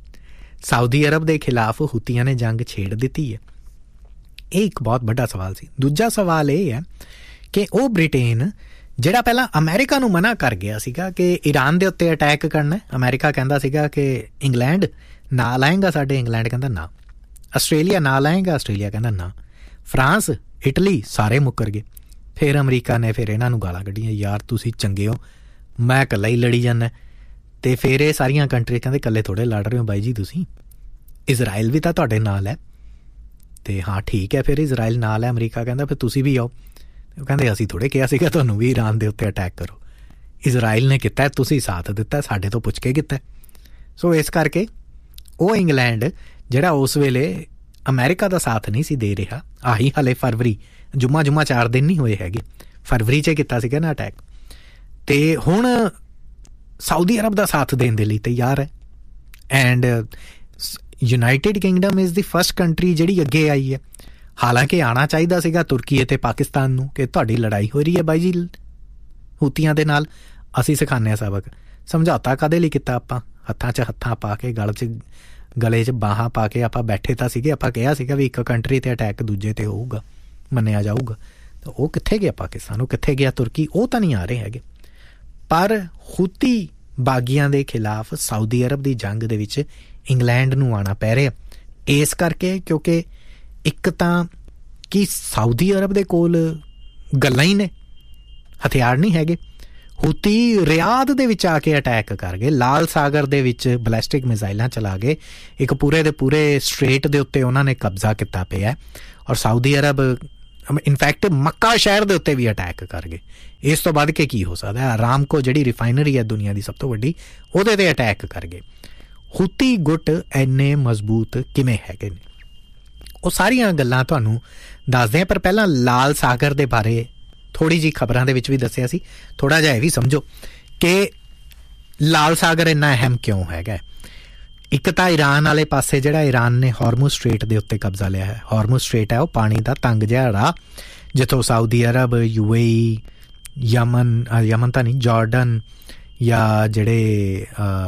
ਸਾਊਦੀ ਅਰਬ ਦੇ ਖਿਲਾਫ ਹੂਤੀਆਂ ਨੇ ਜੰਗ ਛੇੜ ਦਿੱਤੀ ਹੈ? ਇਹ ਇੱਕ ਬਹੁਤ ਵੱਡਾ ਸਵਾਲ ਸੀ। ਦੂਜਾ ਸਵਾਲ ਇਹ ਹੈ ਕਿ ਉਹ ਬ੍ਰਿਟੇਨ ਜਿਹੜਾ ਪਹਿਲਾਂ ਅਮਰੀਕਾ ਨੂੰ ਮਨਾ ਕਰ ਗਿਆ ਸੀਗਾ ਕਿ ਈਰਾਨ ਦੇ ਉੱਤੇ ਅਟੈਕ ਕਰਨਾ, ਅਮਰੀਕਾ ਕਹਿੰਦਾ ਸੀਗਾ ਕਿ ਇੰਗਲੈਂਡ ਨਾਲ ਆਏਗਾ ਸਾਡੇ, ਇੰਗਲੈਂਡ ਕਹਿੰਦਾ ਨਾ। ਆਸਟ੍ਰੇਲੀਆ ਨਾਲ ਆਏਗਾ, ਆਸਟ੍ਰੇਲੀਆ ਕਹਿੰਦਾ ਨਾ। ਫਰਾਂਸ, ਇਟਲੀ ਸਾਰੇ ਮੁੱਕਰ ਗਏ। ਫਿਰ ਅਮਰੀਕਾ ਨੇ ਫਿਰ ਇਹਨਾਂ ਨੂੰ ਗਾਲਾਂ ਕੱਢੀਆਂ, ਯਾਰ ਤੁਸੀਂ ਚੰਗੇ ਹੋ, ਮੈਂ ਇਕੱਲਾ ਹੀ ਲੜੀ ਜਾਂਦਾ। ਅਤੇ ਫਿਰ ਇਹ ਸਾਰੀਆਂ ਕੰਟਰੀ ਕਹਿੰਦੇ ਇਕੱਲੇ ਥੋੜ੍ਹੇ ਲੜ ਰਹੇ ਹੋ ਬਾਈ ਜੀ ਤੁਸੀਂ, ਇਜ਼ਰਾਈਲ ਵੀ ਤਾਂ ਤੁਹਾਡੇ ਨਾਲ ਹੈ। ਅਤੇ ਹਾਂ ਠੀਕ ਹੈ, ਫਿਰ ਇਜ਼ਰਾਈਲ ਨਾਲ ਹੈ, ਅਮਰੀਕਾ ਕਹਿੰਦਾ ਫਿਰ ਤੁਸੀਂ ਵੀ ਆਓ। ਉਹ ਕਹਿੰਦੇ ਅਸੀਂ ਥੋੜ੍ਹੇ ਕਿਹਾ ਸੀਗਾ ਤੁਹਾਨੂੰ ਵੀ ਈਰਾਨ ਦੇ ਉੱਤੇ ਅਟੈਕ ਕਰੋ, ਇਜ਼ਰਾਈਲ ਨੇ ਕੀਤਾ, ਤੁਸੀਂ ਸਾਥ ਦਿੱਤਾ, ਸਾਡੇ ਤੋਂ ਪੁੱਛ ਕੇ ਕੀਤਾ। ਸੋ ਇਸ ਕਰਕੇ ਉਹ ਇੰਗਲੈਂਡ ਜਿਹੜਾ ਉਸ ਵੇਲੇ ਅਮਰੀਕਾ ਦਾ ਸਾਥ ਨਹੀਂ ਸੀ ਦੇ ਰਿਹਾ, ਆਹੀ ਹਾਲੇ ਫਰਵਰੀ, ਜੁਮਾ ਜੁਮਾ ਚਾਰ ਦਿਨ ਨਹੀਂ ਹੋਏ ਹੈਗੇ, ਫਰਵਰੀ 'ਚ ਕੀਤਾ ਸੀਗਾ ਨਾ ਅਟੈਕ, ਅਤੇ ਹੁਣ ਸਾਊਦੀ ਅਰਬ ਦਾ ਸਾਥ ਦੇਣ ਦੇ ਲਈ ਤਿਆਰ ਹੈ। And United Kingdom is the first country ਜਿਹੜੀ ਅੱਗੇ ਆਈ ਹੈ। ਹਾਲਾਂਕਿ ਆਉਣਾ ਚਾਹੀਦਾ ਸੀਗਾ ਤੁਰਕੀ ਅਤੇ ਪਾਕਿਸਤਾਨ ਨੂੰ ਕਿ ਤੁਹਾਡੀ ਲੜਾਈ ਹੋ ਰਹੀ ਹੈ ਬਾਈ ਜੀ ਹੂਤੀਆਂ ਦੇ ਨਾਲ, ਅਸੀਂ ਸਿਖਾਉਂਦੇ ਹਾਂ ਸਬਕ। ਸਮਝੌਤਾ ਕਾਹਦੇ ਲਈ ਕੀਤਾ ਆਪਾਂ? ਹੱਥਾਂ 'ਚ ਹੱਥਾਂ ਪਾ ਕੇ, ਗਲ 'ਚ ਗਲੇ 'ਚ ਬਾਹਾਂ ਪਾ ਕੇ ਆਪਾਂ ਬੈਠੇ ਤਾਂ ਸੀਗੇ। ਆਪਾਂ ਕਿਹਾ ਸੀਗਾ ਵੀ ਇੱਕ ਕੰਟਰੀ 'ਤੇ ਅਟੈਕ ਦੂਜੇ 'ਤੇ ਹੋਊਗਾ, ਮੰਨਿਆ ਜਾਊਗਾ। ਤਾਂ ਉਹ ਕਿੱਥੇ ਗਿਆ ਪਾਕਿਸਤਾਨ, ਉਹ ਕਿੱਥੇ ਗਿਆ ਤੁਰਕੀ? ਉਹ ਤਾਂ ਨਹੀਂ ਆ ਰਹੇ ਹੈਗੇ। ਪਰ ਹੂਤੀ ਬਾਗੀਆਂ ਦੇ ਖਿਲਾਫ ਸਾਊਦੀ ਅਰਬ ਦੀ ਜੰਗ ਦੇ ਵਿੱਚ ਇੰਗਲੈਂਡ ਨੂੰ ਆਉਣਾ ਪੈ ਰਿਹਾ, ਇਸ ਕਰਕੇ ਕਿਉਂਕਿ ਇੱਕ ਤਾਂ ਕਿ ਸਾਊਦੀ ਅਰਬ ਦੇ ਕੋਲ ਗੱਲਾਂ ਹੀ ਨੇ, ਹਥਿਆਰ ਨਹੀਂ ਹੈਗੇ। ਹੂਤੀ ਰਿਆਦ ਦੇ ਵਿੱਚ ਆ ਕੇ ਅਟੈਕ ਕਰ ਗਏ, ਲਾਲ ਸਾਗਰ ਦੇ ਵਿੱਚ ਬੈਲਿਸਟਿਕ ਮਿਜ਼ਾਈਲਾਂ ਚਲਾ ਗਏ, ਇੱਕ ਪੂਰੇ ਦੇ ਪੂਰੇ ਸਟ੍ਰੇਟ ਦੇ ਉੱਤੇ ਉਹਨਾਂ ਨੇ ਕਬਜ਼ਾ ਕੀਤਾ ਪਿਆ। ਔਰ ਸਾਊਦੀ ਅਰਬ ਇਨਫੈਕਟ ਮੱਕਾ ਸ਼ਹਿਰ ਦੇ ਉੱਤੇ ਵੀ ਅਟੈਕ ਕਰ ਗਏ। ਇਸ ਤੋਂ ਬਾਅਦ ਕਿ ਕੀ ਹੋ ਸਕਦਾ? ਅਰਾਮਕੋ ਜਿਹੜੀ ਰਿਫਾਈਨਰੀ ਹੈ ਦੁਨੀਆ ਦੀ ਸਭ ਤੋਂ ਵੱਡੀ, ਉਹਦੇ 'ਤੇ ਅਟੈਕ ਕਰ ਗਏ। ਹੂਤੀ ਗੁੱਟ ਇੰਨੇ ਮਜ਼ਬੂਤ ਕਿਵੇਂ ਹੈਗੇ ਨੇ, ਉਹ ਸਾਰੀਆਂ ਗੱਲਾਂ ਤੁਹਾਨੂੰ ਦੱਸਦੇ ਹਾਂ। ਪਰ ਪਹਿਲਾਂ ਲਾਲ ਸਾਗਰ ਦੇ ਬਾਰੇ ਥੋੜ੍ਹੀ ਜਿਹੀ ਖਬਰਾਂ ਦੇ ਵਿੱਚ ਵੀ ਦੱਸਿਆ ਸੀ, ਥੋੜ੍ਹਾ ਜਿਹਾ ਇਹ ਵੀ ਸਮਝੋ ਕਿ ਲਾਲ ਸਾਗਰ ਇੰਨਾ ਅਹਿਮ ਕਿਉਂ ਹੈਗਾ। ਇੱਕ ਤਾਂ ਈਰਾਨ ਵਾਲੇ ਪਾਸੇ ਜਿਹੜਾ ਈਰਾਨ ਨੇ ਹਾਰਮੁਜ਼ ਸਟ੍ਰੇਟ ਦੇ ਉੱਤੇ ਕਬਜ਼ਾ ਲਿਆ ਹੈ। ਹਾਰਮੁਜ਼ ਸਟ੍ਰੇਟ ਹੈ ਉਹ ਪਾਣੀ ਦਾ ਤੰਗ ਜਿਹਾ ਰਾਹ, ਜਿੱਥੋਂ ਸਾਊਦੀ ਅਰਬ, ਯੂ ਏ ਈ, ਯਮਨ ਯਮਨ ਤਾਂ ਨਹੀਂ ਜਾਰਡਨ, ਜਾਂ ਜਿਹੜੇ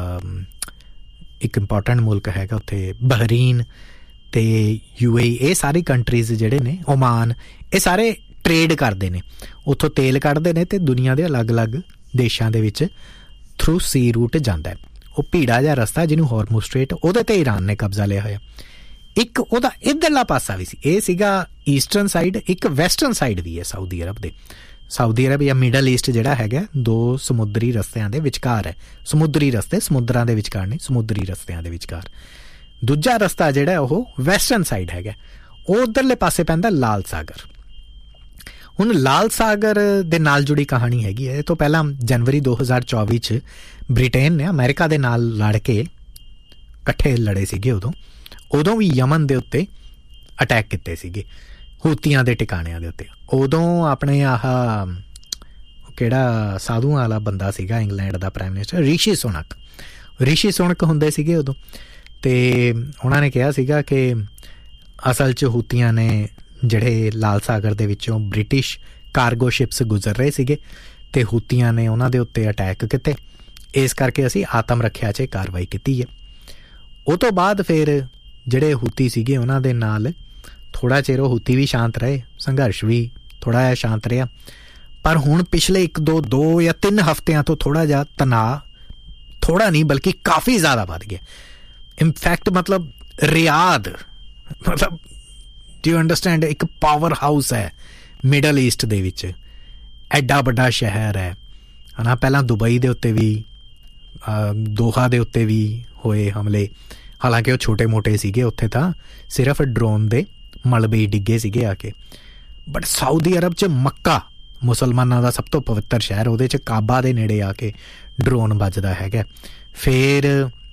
ਇੱਕ ਇੰਪੋਰਟੈਂਟ ਮੁਲਕ ਹੈਗਾ ਉੱਥੇ ਬਹਰੀਨ ਅਤੇ ਯੂ ਏ ਈ, ਇਹ ਸਾਰੀ ਕੰਟਰੀਜ਼ ਜਿਹੜੇ ਨੇ, ਓਮਾਨ, ਇਹ ਸਾਰੇ ਟਰੇਡ ਕਰਦੇ ਨੇ, ਉੱਥੋਂ ਤੇਲ ਕੱਢਦੇ ਨੇ ਅਤੇ ਦੁਨੀਆ ਦੇ ਅਲੱਗ-ਅਲੱਗ ਦੇਸ਼ਾਂ ਦੇ ਵਿੱਚ ਥਰੂ ਸੀ ਰੂਟ ਜਾਂਦਾ। ਉਹ ਭੀੜਾ ਜਿਹਾ ਰਸਤਾ ਜਿਹਨੂੰ ਹਾਰਮੁਜ਼ ਸਟ੍ਰੇਟ, ਉਹਦੇ 'ਤੇ ਈਰਾਨ ਨੇ ਕਬਜ਼ਾ ਲਿਆ ਹੋਇਆ। ਇੱਕ ਉਹਦਾ ਇੱਧਰਲਾ ਪਾਸਾ ਵੀ ਸੀ, ਇਹ ਸੀਗਾ ਈਸਟਰਨ ਸਾਈਡ, ਇੱਕ ਵੈਸਟਰਨ ਸਾਈਡ ਵੀ ਹੈ ਸਾਊਦੀ ਅਰਬ ਦੇ। ਸਾਊਦੀ ਅਰਬ ਜਾਂ ਮਿਡਲ ਈਸਟ ਜਿਹੜਾ ਹੈਗਾ ਦੋ ਸਮੁੰਦਰੀ ਰਸਤਿਆਂ ਦੇ ਵਿਚਕਾਰ ਹੈ। ਸਮੁੰਦਰੀ ਰਸਤੇ ਸਮੁੰਦਰਾਂ ਦੇ ਵਿਚਕਾਰ ਨਹੀਂ, ਸਮੁੰਦਰੀ ਰਸਤਿਆਂ ਦੇ ਵਿਚਕਾਰ। ਦੂਜਾ ਰਸਤਾ ਜਿਹੜਾ ਉਹ ਵੈਸਟਰਨ ਸਾਈਡ ਹੈਗਾ, ਉਹ ਉੱਧਰਲੇ ਪਾਸੇ ਪੈਂਦਾ ਲਾਲ ਸਾਗਰ। ਹੁਣ ਲਾਲ ਸਾਗਰ ਦੇ ਨਾਲ ਜੁੜੀ ਕਹਾਣੀ ਹੈਗੀ ਹੈ। ਇਹ ਤੋਂ ਪਹਿਲਾਂ ਜਨਵਰੀ ਦੋ ਹਜ਼ਾਰ ਚੌਵੀ 'ਚ ਬ੍ਰਿਟੇਨ ਨੇ ਅਮਰੀਕਾ ਦੇ ਨਾਲ ਲੜ ਕੇ ਇਕੱਠੇ ਲੜੇ ਸੀਗੇ। ਉਦੋਂ ਉਦੋਂ ਵੀ ਯਮਨ ਦੇ ਉੱਤੇ ਅਟੈਕ ਕੀਤੇ ਸੀਗੇ, ਹੂਤੀਆਂ ਦੇ ਟਿਕਾਣਿਆਂ ਦੇ ਉੱਤੇ। ਉਦੋਂ ਆਪਣੇ ਆਹ ਕਿਹੜਾ ਸਾਧੂਆਂ ਵਾਲਾ ਬੰਦਾ ਸੀਗਾ ਇੰਗਲੈਂਡ ਦਾ ਪ੍ਰਾਈਮ ਮਿਨਿਸਟਰ, ਰਿਸ਼ੀ ਸੁਨਕ, ਰਿਸ਼ੀ ਸੁਨਕ ਹੁੰਦੇ ਸੀਗੇ ਉਦੋਂ। ਅਤੇ ਉਹਨਾਂ ਨੇ ਕਿਹਾ ਸੀਗਾ ਕਿ ਅਸਲ 'ਚ ਹੂਤੀਆਂ ਨੇ ਜਿਹੜੇ ਲਾਲ ਸਾਗਰ ਦੇ ਵਿੱਚੋਂ ਬ੍ਰਿਟਿਸ਼ ਕਾਰਗੋ ਸ਼ਿਪਸ ਗੁਜ਼ਰ ਰਹੇ ਸੀਗੇ ਅਤੇ ਹੂਤੀਆਂ ਨੇ ਉਹਨਾਂ ਦੇ ਉੱਤੇ ਅਟੈਕ ਕੀਤੇ, ਇਸ ਕਰਕੇ ਅਸੀਂ ਆਤਮ ਰੱਖਿਆ 'ਚ ਕਾਰਵਾਈ ਕੀਤੀ ਹੈ। ਉਹ ਤੋਂ ਬਾਅਦ ਫਿਰ ਜਿਹੜੇ ਹੂਤੀ ਸੀਗੇ ਉਹਨਾਂ ਦੇ ਨਾਲ ਥੋੜ੍ਹਾ ਚਿਰ ਉਹ ਹੂਤੀ ਵੀ ਸ਼ਾਂਤ ਰਹੇ, ਸੰਘਰਸ਼ ਵੀ ਥੋੜ੍ਹਾ ਜਿਹਾ ਸ਼ਾਂਤ ਰਿਹਾ। ਪਰ ਹੁਣ ਪਿਛਲੇ ਇੱਕ ਦੋ ਦੋ ਜਾਂ ਤਿੰਨ ਹਫ਼ਤਿਆਂ ਤੋਂ ਥੋੜ੍ਹਾ ਜਿਹਾ ਤਣਾਅ, ਥੋੜ੍ਹਾ ਨਹੀਂ ਬਲਕਿ ਕਾਫੀ ਜ਼ਿਆਦਾ ਵੱਧ ਗਿਆ। ਇਨਫੈਕਟ ਮਤਲਬ ਰਿਆਦ, ਮਤਲਬ ਡੂ ਯੂ ਅੰਡਰਸਟੈਂਡ, ਇੱਕ ਪਾਵਰ ਹਾਊਸ ਹੈ ਮਿਡਲ ਈਸਟ ਦੇ ਵਿੱਚ, ਐਡਾ ਵੱਡਾ ਸ਼ਹਿਰ ਹੈ ਹੈ ਨਾ। ਪਹਿਲਾਂ ਦੁਬਈ ਦੇ ਉੱਤੇ ਵੀ, ਦੋਹਾ ਦੇ ਉੱਤੇ ਵੀ ਹੋਏ ਹਮਲੇ, ਹਾਲਾਂਕਿ ਉਹ ਛੋਟੇ ਮੋਟੇ ਸੀਗੇ, ਉੱਥੇ ਤਾਂ ਸਿਰਫ ਡਰੋਨ ਦੇ ਮਲਬੇ ਹੀ ਡਿੱਗੇ ਸੀਗੇ ਆ ਕੇ। ਬਟ ਸਾਊਦੀ ਅਰਬ 'ਚ ਮੱਕਾ, ਮੁਸਲਮਾਨਾਂ ਦਾ ਸਭ ਤੋਂ ਪਵਿੱਤਰ ਸ਼ਹਿਰ, ਉਹਦੇ 'ਚ ਕਾਬਾ ਦੇ ਨੇੜੇ ਆ ਕੇ ਡਰੋਨ ਵੱਜਦਾ ਹੈਗਾ। ਫਿਰ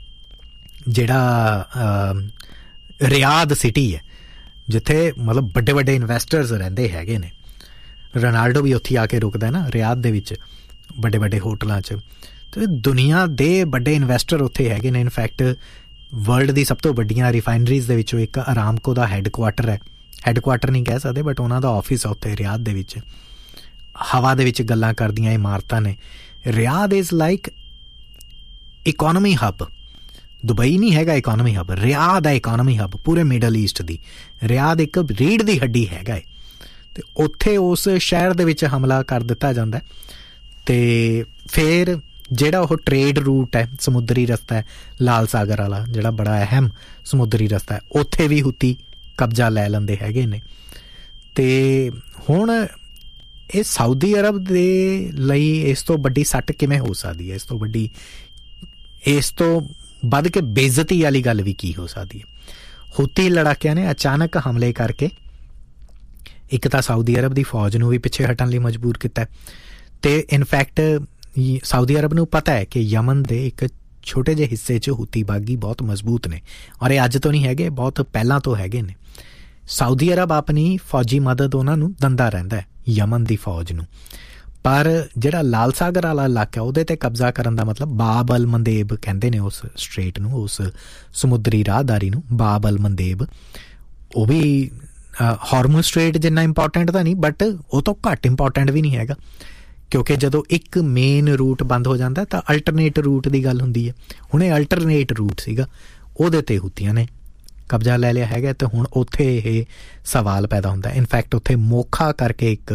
ਜਿਹੜਾ ਰਿਆਦ ਸਿਟੀ ਹੈ ਜਿੱਥੇ ਮਤਲਬ ਵੱਡੇ ਵੱਡੇ ਇਨਵੈਸਟਰਸ ਰਹਿੰਦੇ ਹੈਗੇ ਨੇ, ਰੋਨਾਲਡੋ ਵੀ ਉੱਥੇ ਆ ਕੇ ਰੁਕਦਾ ਨਾ ਰਿਆਦ ਦੇ ਵਿੱਚ ਵੱਡੇ ਵੱਡੇ ਹੋਟਲਾਂ 'ਚ। ਅਤੇ ਦੁਨੀਆ ਦੇ ਵੱਡੇ ਇਨਵੈਸਟਰ ਉੱਥੇ ਹੈਗੇ ਨੇ। ਇਨਫੈਕਟ ਵਰਲਡ ਦੀ ਸਭ ਤੋਂ ਵੱਡੀਆਂ ਰਿਫਾਈਨਰੀਜ਼ ਦੇ ਵਿੱਚੋਂ ਇੱਕ ਅਰਾਮਕੋ ਦਾ ਹੈੱਡਕੁਆਟਰ ਹੈ, ਹੈੱਡਕੁਆਟਰ ਨਹੀਂ ਕਹਿ ਸਕਦੇ, ਬਟ ਉਹਨਾਂ ਦਾ ਆਫਿਸ ਆ ਉੱਥੇ ਰਿਆਦ ਦੇ ਵਿੱਚ। ਹਵਾ ਦੇ ਵਿੱਚ ਗੱਲਾਂ ਕਰਦੀਆਂ ਇਮਾਰਤਾਂ ਨੇ। Riyadh is like economy hub. Dubai ਨਹੀਂ ਹੈਗਾ ਇਕੋਨਮੀ ਹੱਬ, ਰਿਆਦ ਹੈ ਇਕੋਨਮੀ ਹੱਬ ਪੂਰੇ ਮਿਡਲ ਈਸਟ ਦੀ। ਰਿਆਦ ਇੱਕ ਰੀੜ੍ਹ ਦੀ ਹੱਡੀ ਹੈਗਾ ਏ, ਅਤੇ ਉੱਥੇ ਉਸ ਸ਼ਹਿਰ ਦੇ ਵਿੱਚ ਹਮਲਾ ਕਰ ਦਿੱਤਾ ਜਾਂਦਾ। ਅਤੇ ਫਿਰ ਜਿਹੜਾ ਉਹ ਟਰੇਡ ਰੂਟ ਹੈ, ਸਮੁੰਦਰੀ ਰਸਤਾ ਹੈ ਲਾਲ ਸਾਗਰ ਵਾਲਾ, ਜਿਹੜਾ ਬੜਾ ਅਹਿਮ ਸਮੁੰਦਰੀ ਰਸਤਾ ਹੈ, ਉੱਥੇ ਵੀ ਹੁਤੀ ਕਬਜ਼ਾ ਲੈ ਲੈਂਦੇ ਹੈਗੇ ਨੇ। ਅਤੇ ਹੁਣ ਇਹ ਸਾਊਦੀ ਅਰਬ ਦੇ ਲਈ ਇਸ ਤੋਂ ਵੱਡੀ ਸੱਟ ਕਿਵੇਂ ਹੋ ਸਕਦੀ ਹੈ? ਇਸ ਤੋਂ ਵੱਡੀ, ਇਸ ਤੋਂ ਵੱਧ ਕੇ ਬੇਇੱਜ਼ਤੀ ਵਾਲੀ ਗੱਲ ਵੀ ਕੀ ਹੋ ਸਕਦੀ ਹੈ? ਹੁਤੀ ਲੜਾਕਿਆਂ ਨੇ ਅਚਾਨਕ ਹਮਲੇ ਕਰਕੇ ਇੱਕ ਤਾਂ ਸਾਊਦੀ ਅਰਬ ਦੀ ਫੌਜ ਨੂੰ ਵੀ ਪਿੱਛੇ ਹਟਣ ਲਈ ਮਜਬੂਰ ਕੀਤਾ, ਅਤੇ ਇਨਫੈਕਟ ਸਾਊਦੀ ਅਰਬ ਨੂੰ ਪਤਾ ਹੈ ਕਿ ਯਮਨ ਦੇ ਇੱਕ ਛੋਟੇ ਜਿਹੇ ਹਿੱਸੇ 'ਚ ਹੁਤੀ ਬਾਗੀ ਬਹੁਤ ਮਜ਼ਬੂਤ ਨੇ, ਔਰ ਇਹ ਅੱਜ ਤੋਂ ਨਹੀਂ ਹੈਗੇ, ਬਹੁਤ ਪਹਿਲਾਂ ਤੋਂ ਹੈਗੇ ਨੇ। ਸਾਊਦੀ ਅਰਬ ਆਪਣੀ ਫੌਜੀ ਮਦਦ ਉਹਨਾਂ ਨੂੰ ਦਿੰਦਾ ਰਹਿੰਦਾ ਹੈ, ਯਮਨ ਦੀ ਫੌਜ ਨੂੰ। ਪਰ ਜਿਹੜਾ ਲਾਲ ਸਾਗਰ ਵਾਲਾ ਇਲਾਕਾ, ਉਹਦੇ 'ਤੇ ਕਬਜ਼ਾ ਕਰਨ ਦਾ ਮਤਲਬ, ਬਾਬ ਅਲ ਮੰਦੇਬ ਕਹਿੰਦੇ ਨੇ ਉਸ ਸਟ੍ਰੇਟ ਨੂੰ, ਉਸ ਸਮੁੰਦਰੀ ਰਾਹਦਾਰੀ ਨੂੰ ਬਾਬ ਅਲ ਮੰਦੇਬ। ਉਹ ਵੀ ਹਾਰਮੂਜ਼ ਸਟ੍ਰੇਟ ਜਿੰਨਾ ਇੰਪੋਰਟੈਂਟ ਤਾਂ ਨਹੀਂ, ਬਟ ਉਹ ਤੋਂ ਘੱਟ ਇੰਪੋਰਟੈਂਟ ਵੀ ਨਹੀਂ ਹੈਗਾ, ਕਿਉਂਕਿ ਜਦੋਂ ਇੱਕ ਮੇਨ ਰੂਟ ਬੰਦ ਹੋ ਜਾਂਦਾ ਤਾਂ ਅਲਟਰਨੇਟ ਰੂਟ ਦੀ ਗੱਲ ਹੁੰਦੀ ਹੈ। ਹੁਣ ਇਹ ਅਲਟਰਨੇਟ ਰੂਟ ਸੀਗਾ, ਉਹਦੇ 'ਤੇ ਹੁਤੀਆਂ ਨੇ ਕਬਜ਼ਾ ਲੈ ਲਿਆ ਹੈਗਾ, ਅਤੇ ਹੁਣ ਉੱਥੇ ਇਹ ਸਵਾਲ ਪੈਦਾ ਹੁੰਦਾ। ਇਨਫੈਕਟ ਉੱਥੇ ਮੋਖਾ ਕਰਕੇ ਇੱਕ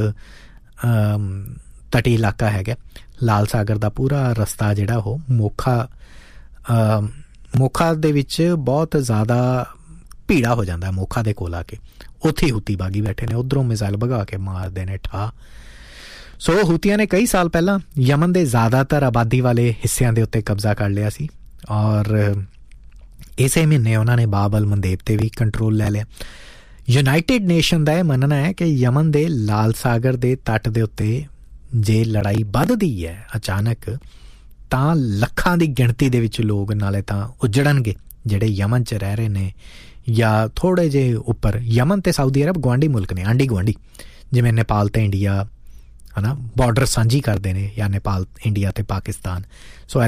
ਤਟੀ ਇਲਾਕਾ ਹੈਗਾ, ਲਾਲ ਸਾਗਰ ਦਾ ਪੂਰਾ ਰਸਤਾ ਜਿਹੜਾ ਉਹ ਮੋਖਾ ਮੋਖਾ ਦੇ ਵਿੱਚ ਬਹੁਤ ਜ਼ਿਆਦਾ ਭੀੜਾ ਹੋ ਜਾਂਦਾ। ਮੋਖਾ ਦੇ ਕੋਲ ਆ ਕੇ ਉੱਥੇ ਹੁਤੀ ਬਾਗੀ ਬੈਠੇ ਨੇ, ਉੱਧਰੋਂ ਮਿਜ਼ਾਈਲ ਭਗਾ ਕੇ ਮਾਰਦੇ ਨੇ ਠਾ। ਸੋ ਹੁਤੀਆਂ ਨੇ ਕਈ ਸਾਲ ਪਹਿਲਾਂ ਯਮਨ ਦੇ ਜ਼ਿਆਦਾਤਰ ਆਬਾਦੀ ਵਾਲੇ ਹਿੱਸਿਆਂ ਦੇ ਉੱਤੇ ਕਬਜ਼ਾ ਕਰ ਲਿਆ ਸੀ, ਔਰ ਇਸੇ ਮਹੀਨੇ ਉਹਨਾਂ ਨੇ ਬਾਬ ਅਲ ਮੰਦੇਬ 'ਤੇ ਵੀ ਕੰਟਰੋਲ ਲੈ ਲਿਆ। ਯੂਨਾਈਟਿਡ ਨੇਸ਼ਨ ਦਾ ਇਹ ਮੰਨਣਾ ਹੈ ਕਿ ਯਮਨ ਦੇ ਲਾਲ ਸਾਗਰ ਦੇ ਤੱਟ ਦੇ ਉੱਤੇ ਜੇ ਲੜਾਈ ਵੱਧਦੀ ਹੈ ਅਚਾਨਕ, ਤਾਂ ਲੱਖਾਂ ਦੀ ਗਿਣਤੀ ਦੇ ਵਿੱਚ ਲੋਕ ਨਾਲੇ ਤਾਂ ਉੱਜੜਨਗੇ ਜਿਹੜੇ ਯਮਨ 'ਚ ਰਹਿ ਰਹੇ ਨੇ, ਜਾਂ ਥੋੜ੍ਹੇ ਜਿਹੇ ਉੱਪਰ। ਯਮਨ ਅਤੇ ਸਾਊਦੀ ਅਰਬ ਗੁਆਂਢੀ ਮੁਲਕ ਨੇ, ਆਂਢੀ ਗੁਆਂਢੀ, ਜਿਵੇਂ ਨੇਪਾਲ ਅਤੇ ਇੰਡੀਆ ਹੈ ਨਾ, ਬਾਰਡਰ ਸਾਂਝੀ ਕਰਦੇ ਨੇ, ਜਾਂ ਨੇਪਾਲ, ਇੰਡੀਆ ਅਤੇ ਪਾਕਿਸਤਾਨ। ਸੋ